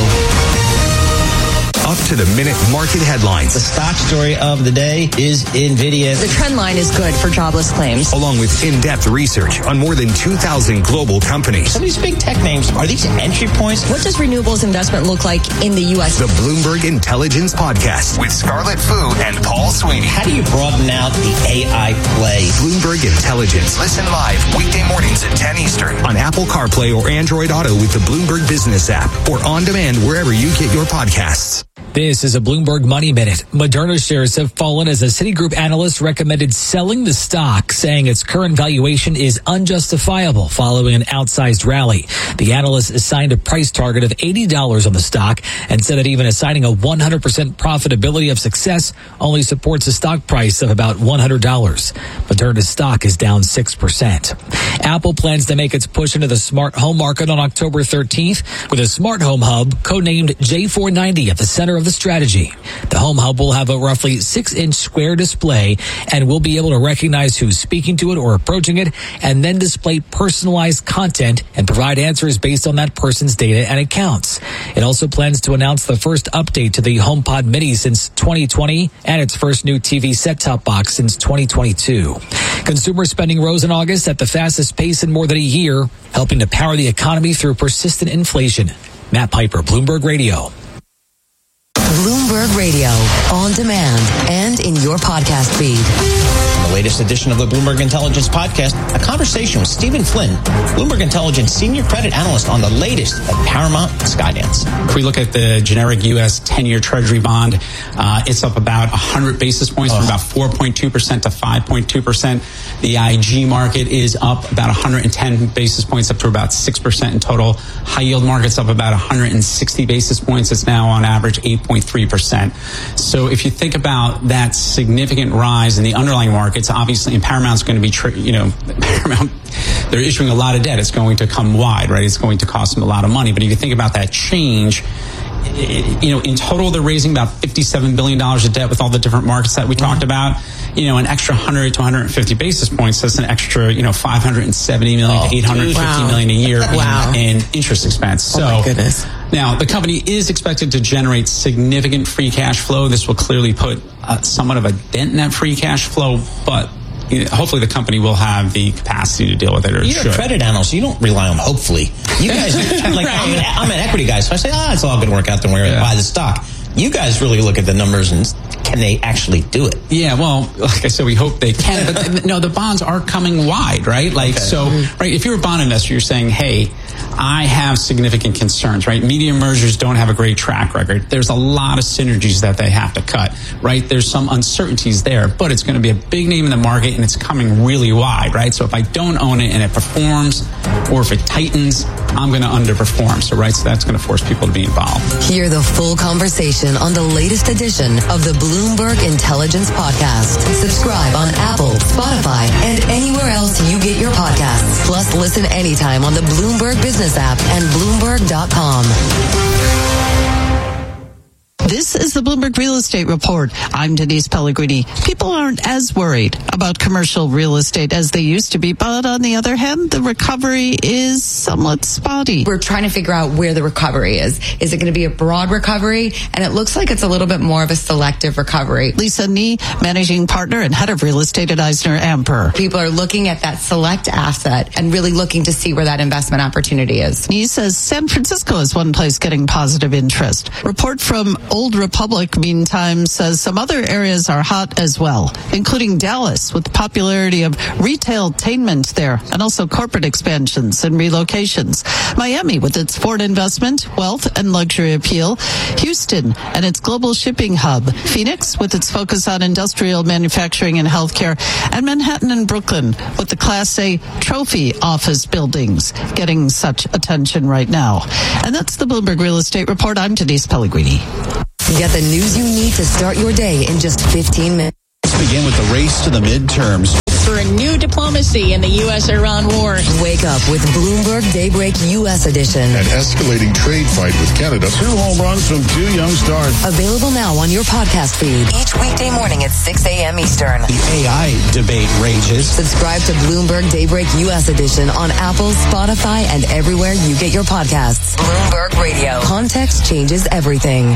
[SPEAKER 19] Up-to-the-minute market headlines.
[SPEAKER 6] The stock story of the day is NVIDIA.
[SPEAKER 30] The trend line is good for jobless claims.
[SPEAKER 19] Along with in-depth research on more than 2,000 global companies.
[SPEAKER 6] Some of these big tech names, are these entry points?
[SPEAKER 30] What does renewables investment look like in the U.S.?
[SPEAKER 19] The Bloomberg Intelligence Podcast with Scarlett Fu and Paul Sweeney.
[SPEAKER 6] How do you broaden out the AI play?
[SPEAKER 19] Bloomberg Intelligence. Listen live weekday mornings at 10 Eastern on Apple CarPlay or Android Auto with the Bloomberg Business app, or on demand wherever you get your podcasts.
[SPEAKER 7] This is a Bloomberg Money Minute. Moderna shares have fallen as a Citigroup analyst recommended selling the stock, saying its current valuation is unjustifiable following an outsized rally. The analyst assigned a price target of $80 on the stock and said that even assigning a 100% profitability of success only supports a stock price of about $100. Moderna's stock is down 6%. Apple plans to make its push into the smart home market on October 13th with a smart home hub codenamed J490 at the center of the strategy. The home hub will have a roughly 6-inch square display and will be able to recognize who's speaking to it or approaching it, and then display personalized content and provide answers based on that person's data and accounts. It also plans to announce the first update to the HomePod Mini since 2020 and its first new TV set-top box since 2022. Consumer spending rose in August at the fastest pace in more than a year, helping to power the economy through persistent inflation. Matt Piper, Bloomberg Radio.
[SPEAKER 30] Bloomberg Radio, on demand and in your podcast feed.
[SPEAKER 6] In the latest edition of the Bloomberg Intelligence Podcast, a conversation with Stephen Flynn, Bloomberg Intelligence Senior Credit Analyst on the latest at Paramount and Skydance.
[SPEAKER 9] If we look at the generic U.S. 10-year Treasury bond, it's up about 100 basis points from about 4.2% to 5.2%. The IG market is up about 110 basis points up to about 6% in total. High yield market's up about 160 basis points. It's now on average 8.3%. So if you think about that significant rise in the underlying markets, obviously, and Paramount's going to be, Paramount, they're issuing a lot of debt. It's going to come wide, right? It's going to cost them a lot of money. But if you think about that change, in total, they're raising about $57 billion of debt with all the different markets that we talked about. An extra 100 to 150 basis points. That's an extra, $570 million to $850 million a year in interest expense. So,
[SPEAKER 30] my goodness.
[SPEAKER 9] Now, the company is expected to generate significant free cash flow. This will clearly put somewhat of a dent in that free cash flow, but hopefully the company will have the capacity to deal with it, or
[SPEAKER 6] You're a credit analyst. You don't rely on hopefully. You guys, I'm an equity guy, so I say, it's all going to work out. Don't worry, buy the stock. You guys really look at the numbers and can they actually do it?
[SPEAKER 9] Yeah, well, like I said, we hope they can. But no, the bonds are coming wide, right? Right, if you're a bond investor, you're saying, hey, I have significant concerns, right? Media mergers don't have a great track record. There's a lot of synergies that they have to cut, right? There's some uncertainties there, but it's going to be a big name in the market and it's coming really wide, right? So if I don't own it and it performs, or if it tightens, I'm going to underperform. So that's going to force people to be involved.
[SPEAKER 30] Hear the full conversation on the latest edition of the Bloomberg Intelligence Podcast. Subscribe on Apple, Spotify, and anywhere else you get your podcasts. Plus, listen anytime on the Bloomberg Business app and Bloomberg.com.
[SPEAKER 8] This is the Bloomberg Real Estate Report. I'm Denise Pellegrini. People aren't as worried about commercial real estate as they used to be, but on the other hand, the recovery is somewhat spotty.
[SPEAKER 10] We're trying to figure out where the recovery is. Is it going to be a broad recovery? And it looks like it's a little bit more of a selective recovery.
[SPEAKER 8] Lisa Nee, managing partner and head of real estate at Eisner Amper.
[SPEAKER 10] People are looking at that select asset and really looking to see where that investment opportunity is.
[SPEAKER 8] Nee says San Francisco is one place getting positive interest. Report from Old Republic, meantime, says some other areas are hot as well, including Dallas, with the popularity of retail-tainment there, and also corporate expansions and relocations. Miami, with its foreign investment, wealth, and luxury appeal. Houston, and its global shipping hub. Phoenix, with its focus on industrial manufacturing and healthcare. And Manhattan and Brooklyn, with the Class A trophy office buildings getting such attention right now. And that's the Bloomberg Real Estate Report. I'm Denise Pellegrini.
[SPEAKER 30] Get the news you need to start your day in just 15 minutes.
[SPEAKER 28] Let's begin with the race to the midterms.
[SPEAKER 29] For a new diplomacy in the U.S.-Iran war.
[SPEAKER 30] Wake up with Bloomberg Daybreak U.S. edition.
[SPEAKER 11] An escalating trade fight with Canada. 2 home runs from 2 young stars.
[SPEAKER 30] Available now on your podcast feed. Each weekday morning at 6 a.m. Eastern.
[SPEAKER 6] The AI debate rages.
[SPEAKER 30] Subscribe to Bloomberg Daybreak U.S. edition on Apple, Spotify, and everywhere you get your podcasts. Bloomberg Radio. Context changes everything.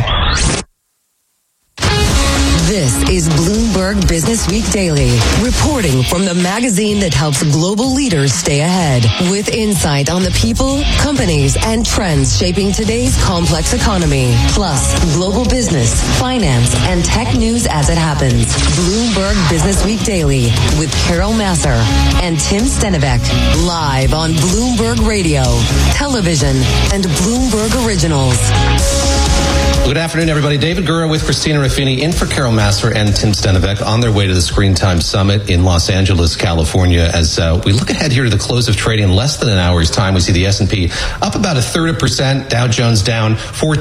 [SPEAKER 30] This is Bloomberg Business Week Daily, reporting from the magazine that helps global leaders stay ahead, with insight on the people, companies, and trends shaping today's complex economy, plus global business, finance, and tech news as it happens. Bloomberg Business Week Daily with Carol Massar and Tim Stenivek, live on Bloomberg Radio, television, and Bloomberg Originals.
[SPEAKER 2] Good afternoon, everybody. David Gura with Christina Ruffini in for Carol Massar and Tim Stenivek on their way to the Screen Time Summit in Los Angeles, California. As we look ahead here to the close of trading in less than an hour's time, we see the S&P up about 1/3%, Dow Jones down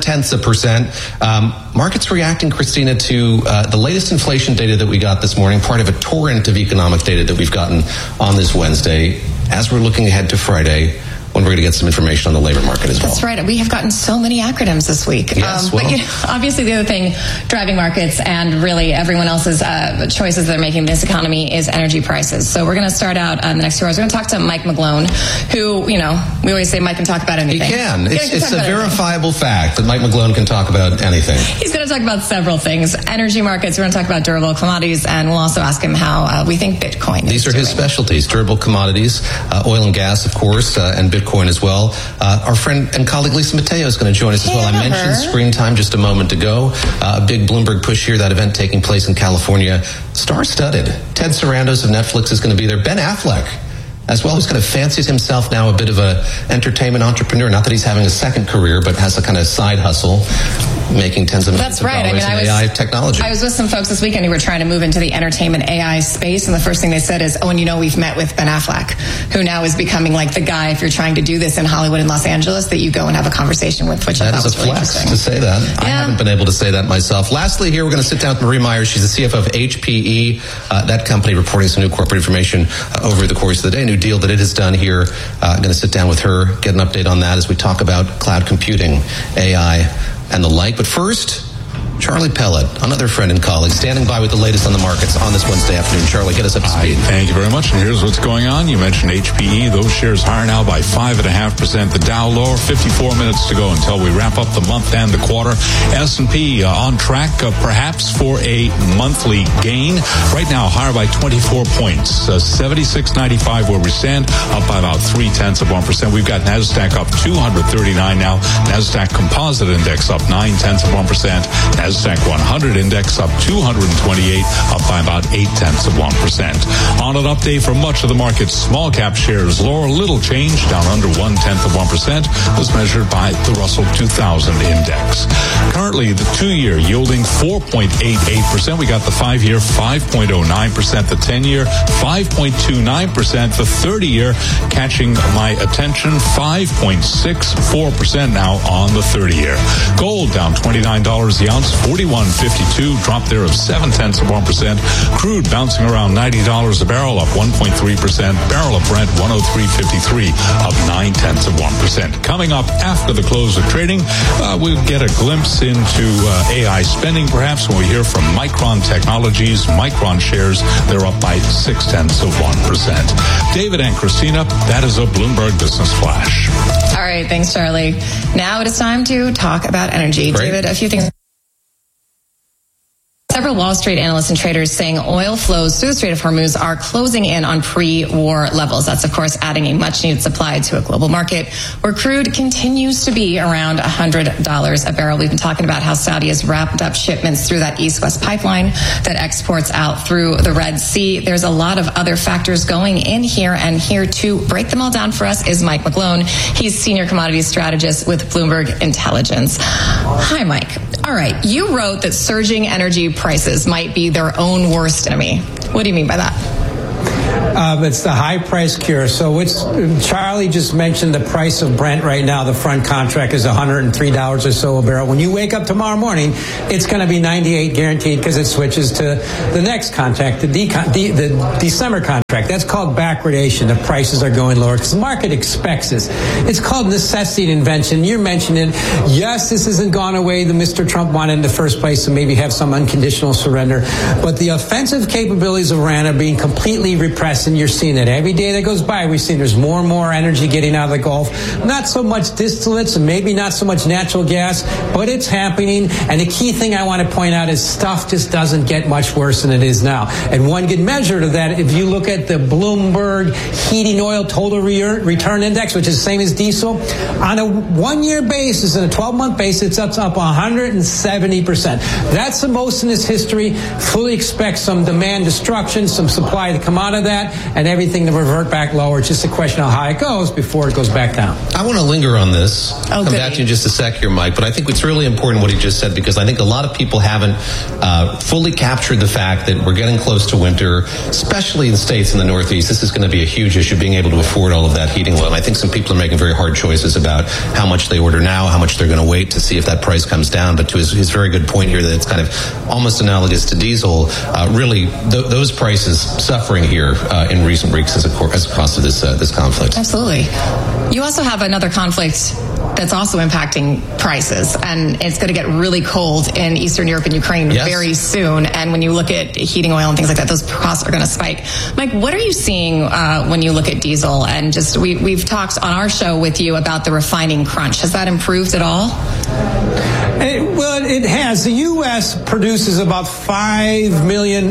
[SPEAKER 2] 0.4%. Markets reacting, Christina, to the latest inflation data that we got this morning, part of a torrent of economic data that we've gotten on this Wednesday. As we're looking ahead to Friday, when we're going to get some information on the labor market as well.
[SPEAKER 1] That's right. We have gotten so many acronyms this week.
[SPEAKER 2] Yes,
[SPEAKER 1] but obviously the other thing driving markets and really everyone else's choices they're making in this economy is energy prices. So we're going to start out in the next 2 hours. We're going to talk to Mike McGlone, who, we always say Mike can talk about anything.
[SPEAKER 2] He can. It's a verifiable fact that Mike McGlone can talk about anything.
[SPEAKER 1] He's going to talk about several things. Energy markets. We're going to talk about durable commodities, and we'll also ask him how we think Bitcoin is
[SPEAKER 2] These are his specialties, durable commodities, oil and gas, of course, and Bitcoin as well. Our friend and colleague Lisa Mateo is going to join us as well. I mentioned Screen Time just a moment ago. A big Bloomberg push here, that event taking place in California. Star-studded. Ted Sarandos of Netflix is going to be there. Ben Affleck as well, who's kind of fancies himself now a bit of a entertainment entrepreneur. Not that he's having a second career, but has a kind of side hustle, making tens of millions of dollars in AI technology.
[SPEAKER 1] I was with some folks this weekend who were trying to move into the entertainment AI space, and the first thing they said is, and we've met with Ben Affleck, who now is becoming like the guy, if you're trying to do this in Hollywood and Los Angeles, that you go and have a conversation with, which I thought was really interesting.
[SPEAKER 2] That is a flex to say that. Yeah. I haven't been able to say that myself. Lastly, here we're going to sit down with Marie Myers. She's the CFO of HPE, that company reporting some new corporate information over the course of the day, a new deal that it has done here. Going to sit down with her, get an update on that as we talk about cloud computing, AI, and the like. But first, Charlie Pellet, another friend and colleague, standing by with the latest on the markets on this Wednesday afternoon. Charlie, get us up to speed.
[SPEAKER 12] Thank you very much. And here's what's going on. You mentioned HPE. Those shares higher now by 5.5%. The Dow lower. 54 minutes to go until we wrap up the month and the quarter. S&P on track, perhaps for a monthly gain. Right now, higher by 24 points. 76.95 where we stand, up by about 0.3%. We've got NASDAQ up 239 now. NASDAQ Composite Index up 0.9%. NASDAQ 100 Index up 228, up by about 0.8%. On an update for much of the market, small cap shares lower, little change, down under 0.1%, as measured by the Russell 2000 Index. Currently, the 2-year yielding 4.88%. We got the 5-year 5.09%, the 10-year 5.29%, the 30-year catching my attention 5.64% now on the 30-year. Gold down $29 the ounce, 41.52, drop there of 0.7%. Crude bouncing around $90 a barrel, up 1.3%. Barrel of Brent 103.53, up 0.9%. Coming up after the close of trading, we'll get a glimpse into AI spending, perhaps, when we hear from Micron Technologies. Micron shares, they're up by 0.6%. David and Christina, that is a Bloomberg Business Flash.
[SPEAKER 1] All right, thanks, Charlie. Now it is time to talk about energy.
[SPEAKER 2] Great.
[SPEAKER 1] David, a few things. Several Wall Street analysts and traders saying oil flows through the Strait of Hormuz are closing in on pre-war levels. That's, of course, adding a much-needed supply to a global market where crude continues to be around $100 a barrel. We've been talking about how Saudi has wrapped up shipments through that East-West pipeline that exports out through the Red Sea. There's a lot of other factors going in here, and here to break them all down for us is Mike McGlone. He's Senior Commodities Strategist with Bloomberg Intelligence. Hi, Mike. All right, you wrote that surging energy prices might be their own worst enemy. What do you mean by that?
[SPEAKER 13] It's the high price cure. So Charlie just mentioned the price of Brent right now. The front contract is $103 or so a barrel. When you wake up tomorrow morning, it's going to be 98 guaranteed because it switches to the next contract, the December contract. That's called backwardation. The prices are going lower because the market expects this. It's called necessity and invention. You're mentioning, yes, this hasn't gone away. The Mr. Trump wanted in the first place to maybe have some unconditional surrender. But the offensive capabilities of Iran are being completely repressed. And you're seeing that every day that goes by. We've seen there's more and more energy getting out of the Gulf. Not so much distillates and maybe not so much natural gas, but it's happening. And the key thing I want to point out is stuff just doesn't get much worse than it is now. And one good measure of that, if you look at the Bloomberg Heating Oil Total Return Index, which is the same as diesel, on a one-year basis and a 12-month basis, it's up 170%. That's the most in its history. Fully expect some demand destruction, some supply to come out of that, and everything to revert back lower. It's just a question of how high it goes before it goes back down.
[SPEAKER 2] I want to linger on this. I'll come back to you in just a sec here, Mike, but I think it's really important what he just said, because I think a lot of people haven't fully captured the fact that we're getting close to winter, especially in states in the Northeast. This is going to be a huge issue, being able to afford all of that heating oil. And I think some people are making very hard choices about how much they order now, how much they're going to wait to see if that price comes down. But to his very good point here, that it's kind of almost analogous to diesel, really those prices suffering here in recent weeks as a cost of this conflict.
[SPEAKER 1] Absolutely. You also have another conflict that's also impacting prices, and it's going to get really cold in Eastern Europe and Ukraine very soon. And when you look at heating oil and things like that, those costs are going to spike. Mike, what are you seeing when you look at diesel? And just we've talked on our show with you about the refining crunch. Has that improved at all?
[SPEAKER 13] It has. The U.S. produces about 5 million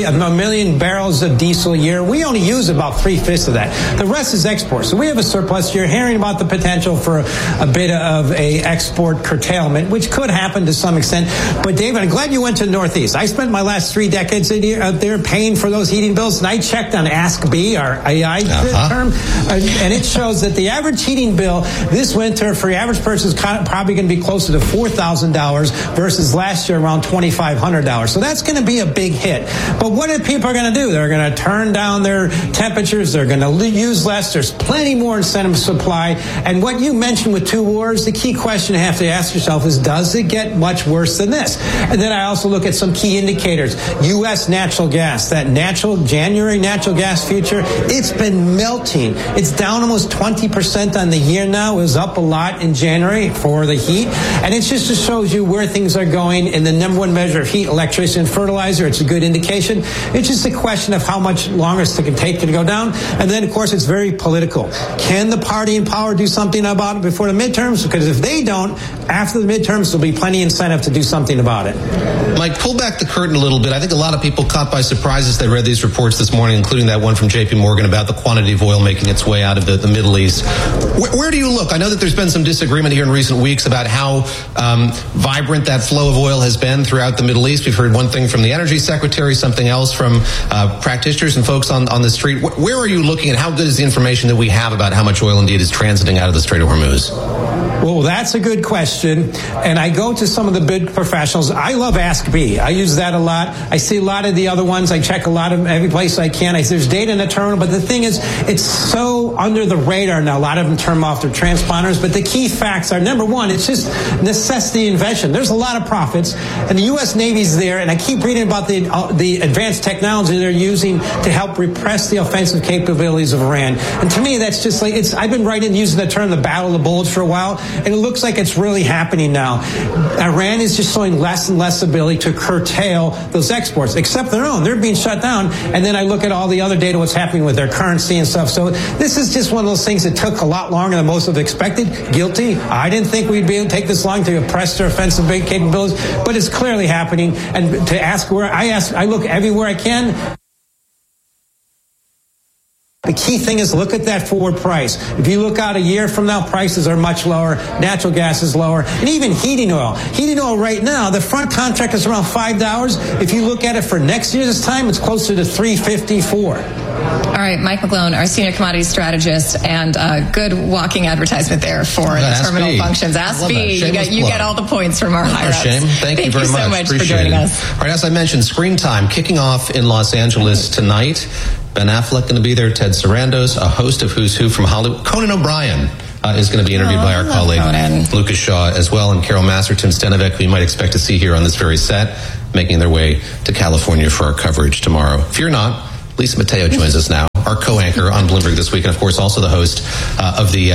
[SPEAKER 13] barrels of diesel a year. We only use about 3/5 of that. The rest is export. So we have a surplus. You're hearing about the potential for a bit of a export curtailment, which could happen to some extent. But David, I'm glad you went to the Northeast. I spent my last 3 decades out there paying for those heating bills, and I checked on AskB, our AI term, and it shows that the average heating bill this winter for the average person is probably going to be closer to $4,000 versus last year around $2,500. So that's going to be a big hit. But what are people going to do? They're going to turn down their temperatures. They're going to use less. There's plenty more incentive supply. And what you mentioned with 2 wars, the key question you have to ask yourself is, does it get much worse than this? And then I also look at some key indicators. U.S. natural gas, that January natural gas future, it's been melting. It's down almost 20% on the year now. It was up a lot in January for the heat. And it just shows you where things are going in the number one measure of heat, electricity, and fertilizer. It's a good indication. It's just a question of how much longer it's going to take to go down. And then, of course, it's very political. Can the party in power do something about it before the midterms? Because if they don't, after the midterms, there'll be plenty of incentive to do something about it.
[SPEAKER 2] Mike, pull back the curtain a little bit. I think a lot of people caught by surprise as they read these reports this morning, including that one from JP Morgan about the quantity of oil making its way out of the Middle East. Where do you look? I know that there's been some disagreement here in recent weeks about how vibrant that flow of oil has been throughout the Middle East. We've heard one thing from the Energy Secretary, something else from practitioners and folks on the street. Where are you looking, and how good is the information that we have about how much oil indeed is transiting out of the Strait of Hormuz?
[SPEAKER 13] Well, that's a good question. And I go to some of the big professionals. I love AskB. I use that a lot. I see a lot of the other ones. I check a lot of every place I can. There's data in the terminal, but the thing is, it's so under the radar now. A lot of them turn off their transponders. But the key facts are, number one, it's just necessity invention. There's there's a lot of profits, and the U.S. Navy's there, and I keep reading about the advanced technology they're using to help repress the offensive capabilities of Iran. And to me, that's just like, I've been using the term the battle of the bullets for a while, and it looks like it's really happening now. Iran is just showing less and less ability to curtail those exports, except their own. They're being shut down, and then I look at all the other data, what's happening with their currency and stuff. So this is just one of those things that took a lot longer than most have expected. Guilty. I didn't think we'd be able to take this long to oppress their offensive capabilities, but it's clearly happening. And to ask where I look everywhere I can. The key thing is look at that forward price. If you look out a year from now, prices are much lower. Natural gas is lower. And even heating oil. Heating oil right now, the front contract is around $5. If you look at it for next year's time, it's closer to $3.54.
[SPEAKER 1] All right, Mike McGlone, our senior commodities strategist, and good walking advertisement there for the terminal functions. Ask me. You get all the points from our higher ups.
[SPEAKER 2] Thank you very much.
[SPEAKER 1] So much for joining us.
[SPEAKER 2] All right, as I mentioned, Screen Time kicking off in Los Angeles tonight. Ben Affleck going to be there, Ted Sarandos, a host of Who's Who from Hollywood. Conan O'Brien is going to be interviewed by our colleague Lucas Shaw as well, and Carol Masterton Stenovic, who you might expect to see here on this very set, making their way to California for our coverage tomorrow. Fear not, Lisa Mateo joins us now, our co-anchor on Bloomberg This Week, and of course also the host of the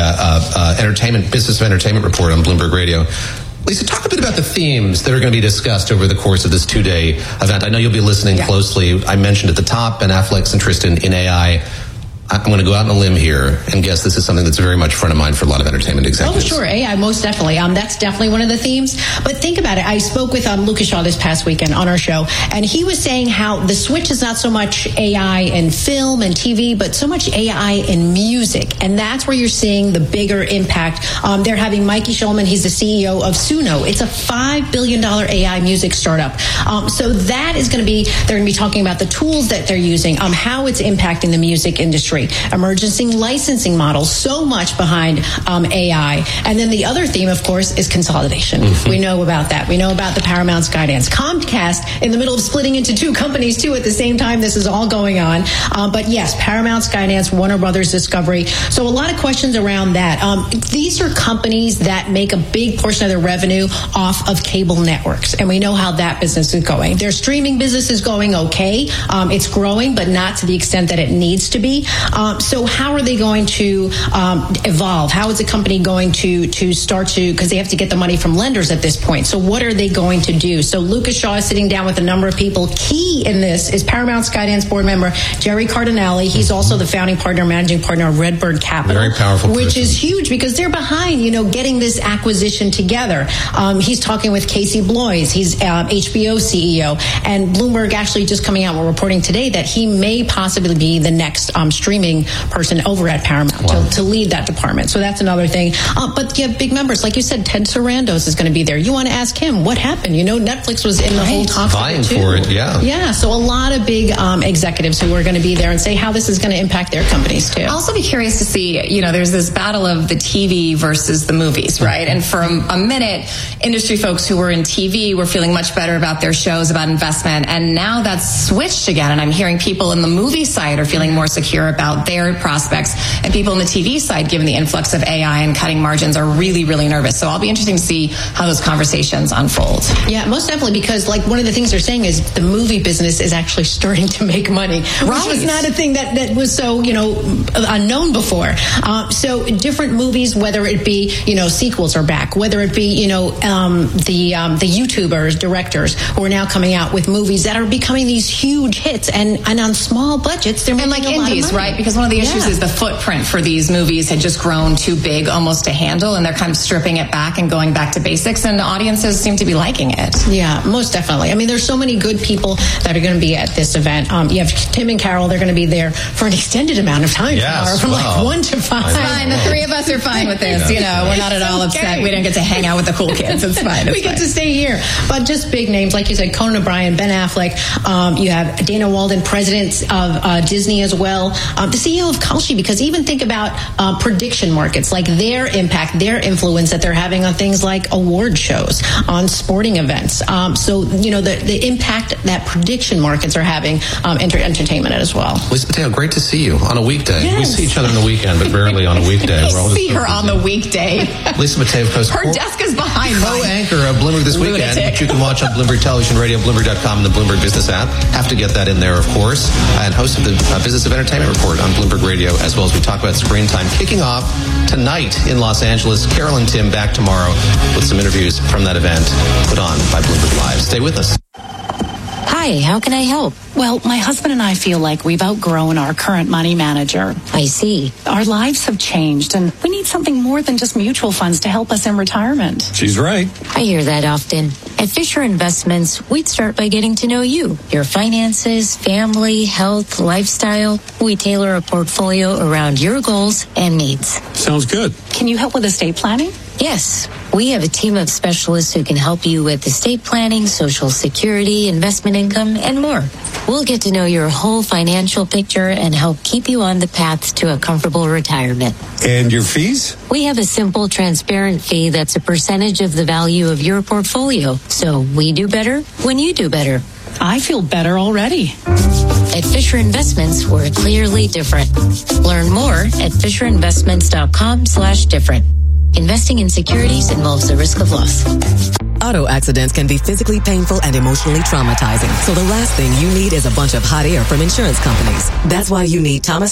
[SPEAKER 2] Business of Entertainment Report on Bloomberg Radio. Lisa, talk a bit about the themes that are going to be discussed over the course of this two-day event. I know you'll be listening closely. I mentioned at the top Ben Affleck's interest in AI. I'm going to go out on a limb here and guess this is something that's very much front of mind for a lot of entertainment executives.
[SPEAKER 14] Oh, sure. AI, most definitely. That's definitely one of the themes. But think about it. I spoke with Lucas Shaw this past weekend on our show, and he was saying how the switch is not so much AI in film and TV, but so much AI in music. And that's where you're seeing the bigger impact. They're having Mikey Schulman. He's the CEO of Suno. It's a $5 billion AI music startup. So that is going to be, they're going to be talking about the tools that they're using, how it's impacting the music industry. Emergency licensing models, so much behind AI. And then the other theme, of course, is consolidation. Mm-hmm. We know about that. We know about the Paramount Skydance. Comcast in the middle of splitting into two companies, too, at the same time this is all going on. But yes, Paramount Skydance, Warner Brothers Discovery. So a lot of questions around that. These are companies that make a big portion of their revenue off of cable networks. And we know how that business is going. Their streaming business is going okay. It's growing, but not to the extent that it needs to be. So how are they going to evolve? How is the company going to start to, because they have to get the money from lenders at this point. So what are they going to do? So Lucas Shaw is sitting down with a number of people. Key in this is Paramount Skydance board member Jerry Cardinale. He's also the founding partner, managing partner of Redbird Capital.
[SPEAKER 2] Very powerful person.
[SPEAKER 14] Which is huge because they're behind, getting this acquisition together. He's talking with Casey Bloys. He's HBO CEO. And Bloomberg actually just coming out, we're reporting today that he may possibly be the next streaming person over at Paramount to lead that department. So that's another thing. But you have big members. Like you said, Ted Sarandos is going to be there. You want to ask him what happened. Netflix was in the whole talk
[SPEAKER 2] vying for it, yeah.
[SPEAKER 14] Yeah, so a lot of big executives who are going to be there and say how this is going to impact their companies, too.
[SPEAKER 1] I'll also be curious to see, there's this battle of the TV versus the movies, right? And for a minute, industry folks who were in TV were feeling much better about their shows, about investment, and now that's switched again, and I'm hearing people in the movie side are feeling more secure about their prospects, and people on the TV side, given the influx of AI and cutting margins, are really, really nervous. So I'll be interested to see how those conversations unfold.
[SPEAKER 14] Yeah, most definitely, because one of the things they're saying is the movie business is actually starting to make money, which was not a thing that was so, unknown before. So different movies, whether it be, sequels are back, whether it be, the YouTubers, directors who are now coming out with movies that are becoming these huge hits and on small budgets, they're making
[SPEAKER 1] like indies, right? Because one of the issues is the footprint for these movies had just grown too big almost to handle, and they're kind of stripping it back and going back to basics, and audiences seem to be liking it.
[SPEAKER 14] Yeah, most definitely. I mean, there's so many good people that are going to be at this event. You have Tim and Carol, they're going to be there for an extended amount of time tomorrow, from like 1 to 5.
[SPEAKER 1] It's fine. The three of us are fine with this. We're not at all upset. We don't get to hang out with the cool kids. It's fine.
[SPEAKER 14] We get to stay here. But just big names, like you said, Conan O'Brien, Ben Affleck. You have Dana Walden, president of Disney as well. the CEO of Kalshi, because even think about prediction markets, like their impact, their influence that they're having on things like award shows, on sporting events. So, the impact that prediction markets are having entertainment as well.
[SPEAKER 2] Lisa Mateo, great to see you on a weekday.
[SPEAKER 10] Yes.
[SPEAKER 2] We see each other on the weekend, but rarely on a weekday.
[SPEAKER 10] I see her on the weekday.
[SPEAKER 2] Lisa Mateo,
[SPEAKER 10] her desk is behind mine.
[SPEAKER 2] Co-anchor of Bloomberg This Weekend, which you can watch on Bloomberg Television, Radio, Bloomberg.com, and the Bloomberg Business app. Have to get that in there, of course. And host of the Business of Entertainment Report on Bloomberg Radio, as well as we talk about Screen Time. Kicking off tonight in Los Angeles. Carol and Tim back tomorrow with some interviews from that event put on by Bloomberg Live. Stay with us.
[SPEAKER 4] Hi, how can I help? Well, my husband and I feel like we've outgrown our current money manager. I see. Our lives have changed, and we need something more than just mutual funds to help us in retirement.
[SPEAKER 15] She's right.
[SPEAKER 4] I hear that often. At Fisher Investments, we'd start by getting to know you, your finances, family, health, lifestyle. We tailor a portfolio around your goals and needs.
[SPEAKER 15] Sounds good.
[SPEAKER 4] Can you help with estate planning? Yes. We have a team of specialists who can help you with estate planning, Social Security, investment income, and more. We'll get to know your whole financial picture and help keep you on the path to a comfortable retirement.
[SPEAKER 15] And your fees?
[SPEAKER 4] We have a simple, transparent fee that's a percentage of the value of your portfolio. So we do better when you do better. I feel better already. At Fisher Investments, we're clearly different. Learn more at FisherInvestments.com/different. Investing in securities involves the risk of loss.
[SPEAKER 16] Auto accidents can be physically painful and emotionally traumatizing. So the last thing you need is a bunch of hot air from insurance companies. That's why you need Thomas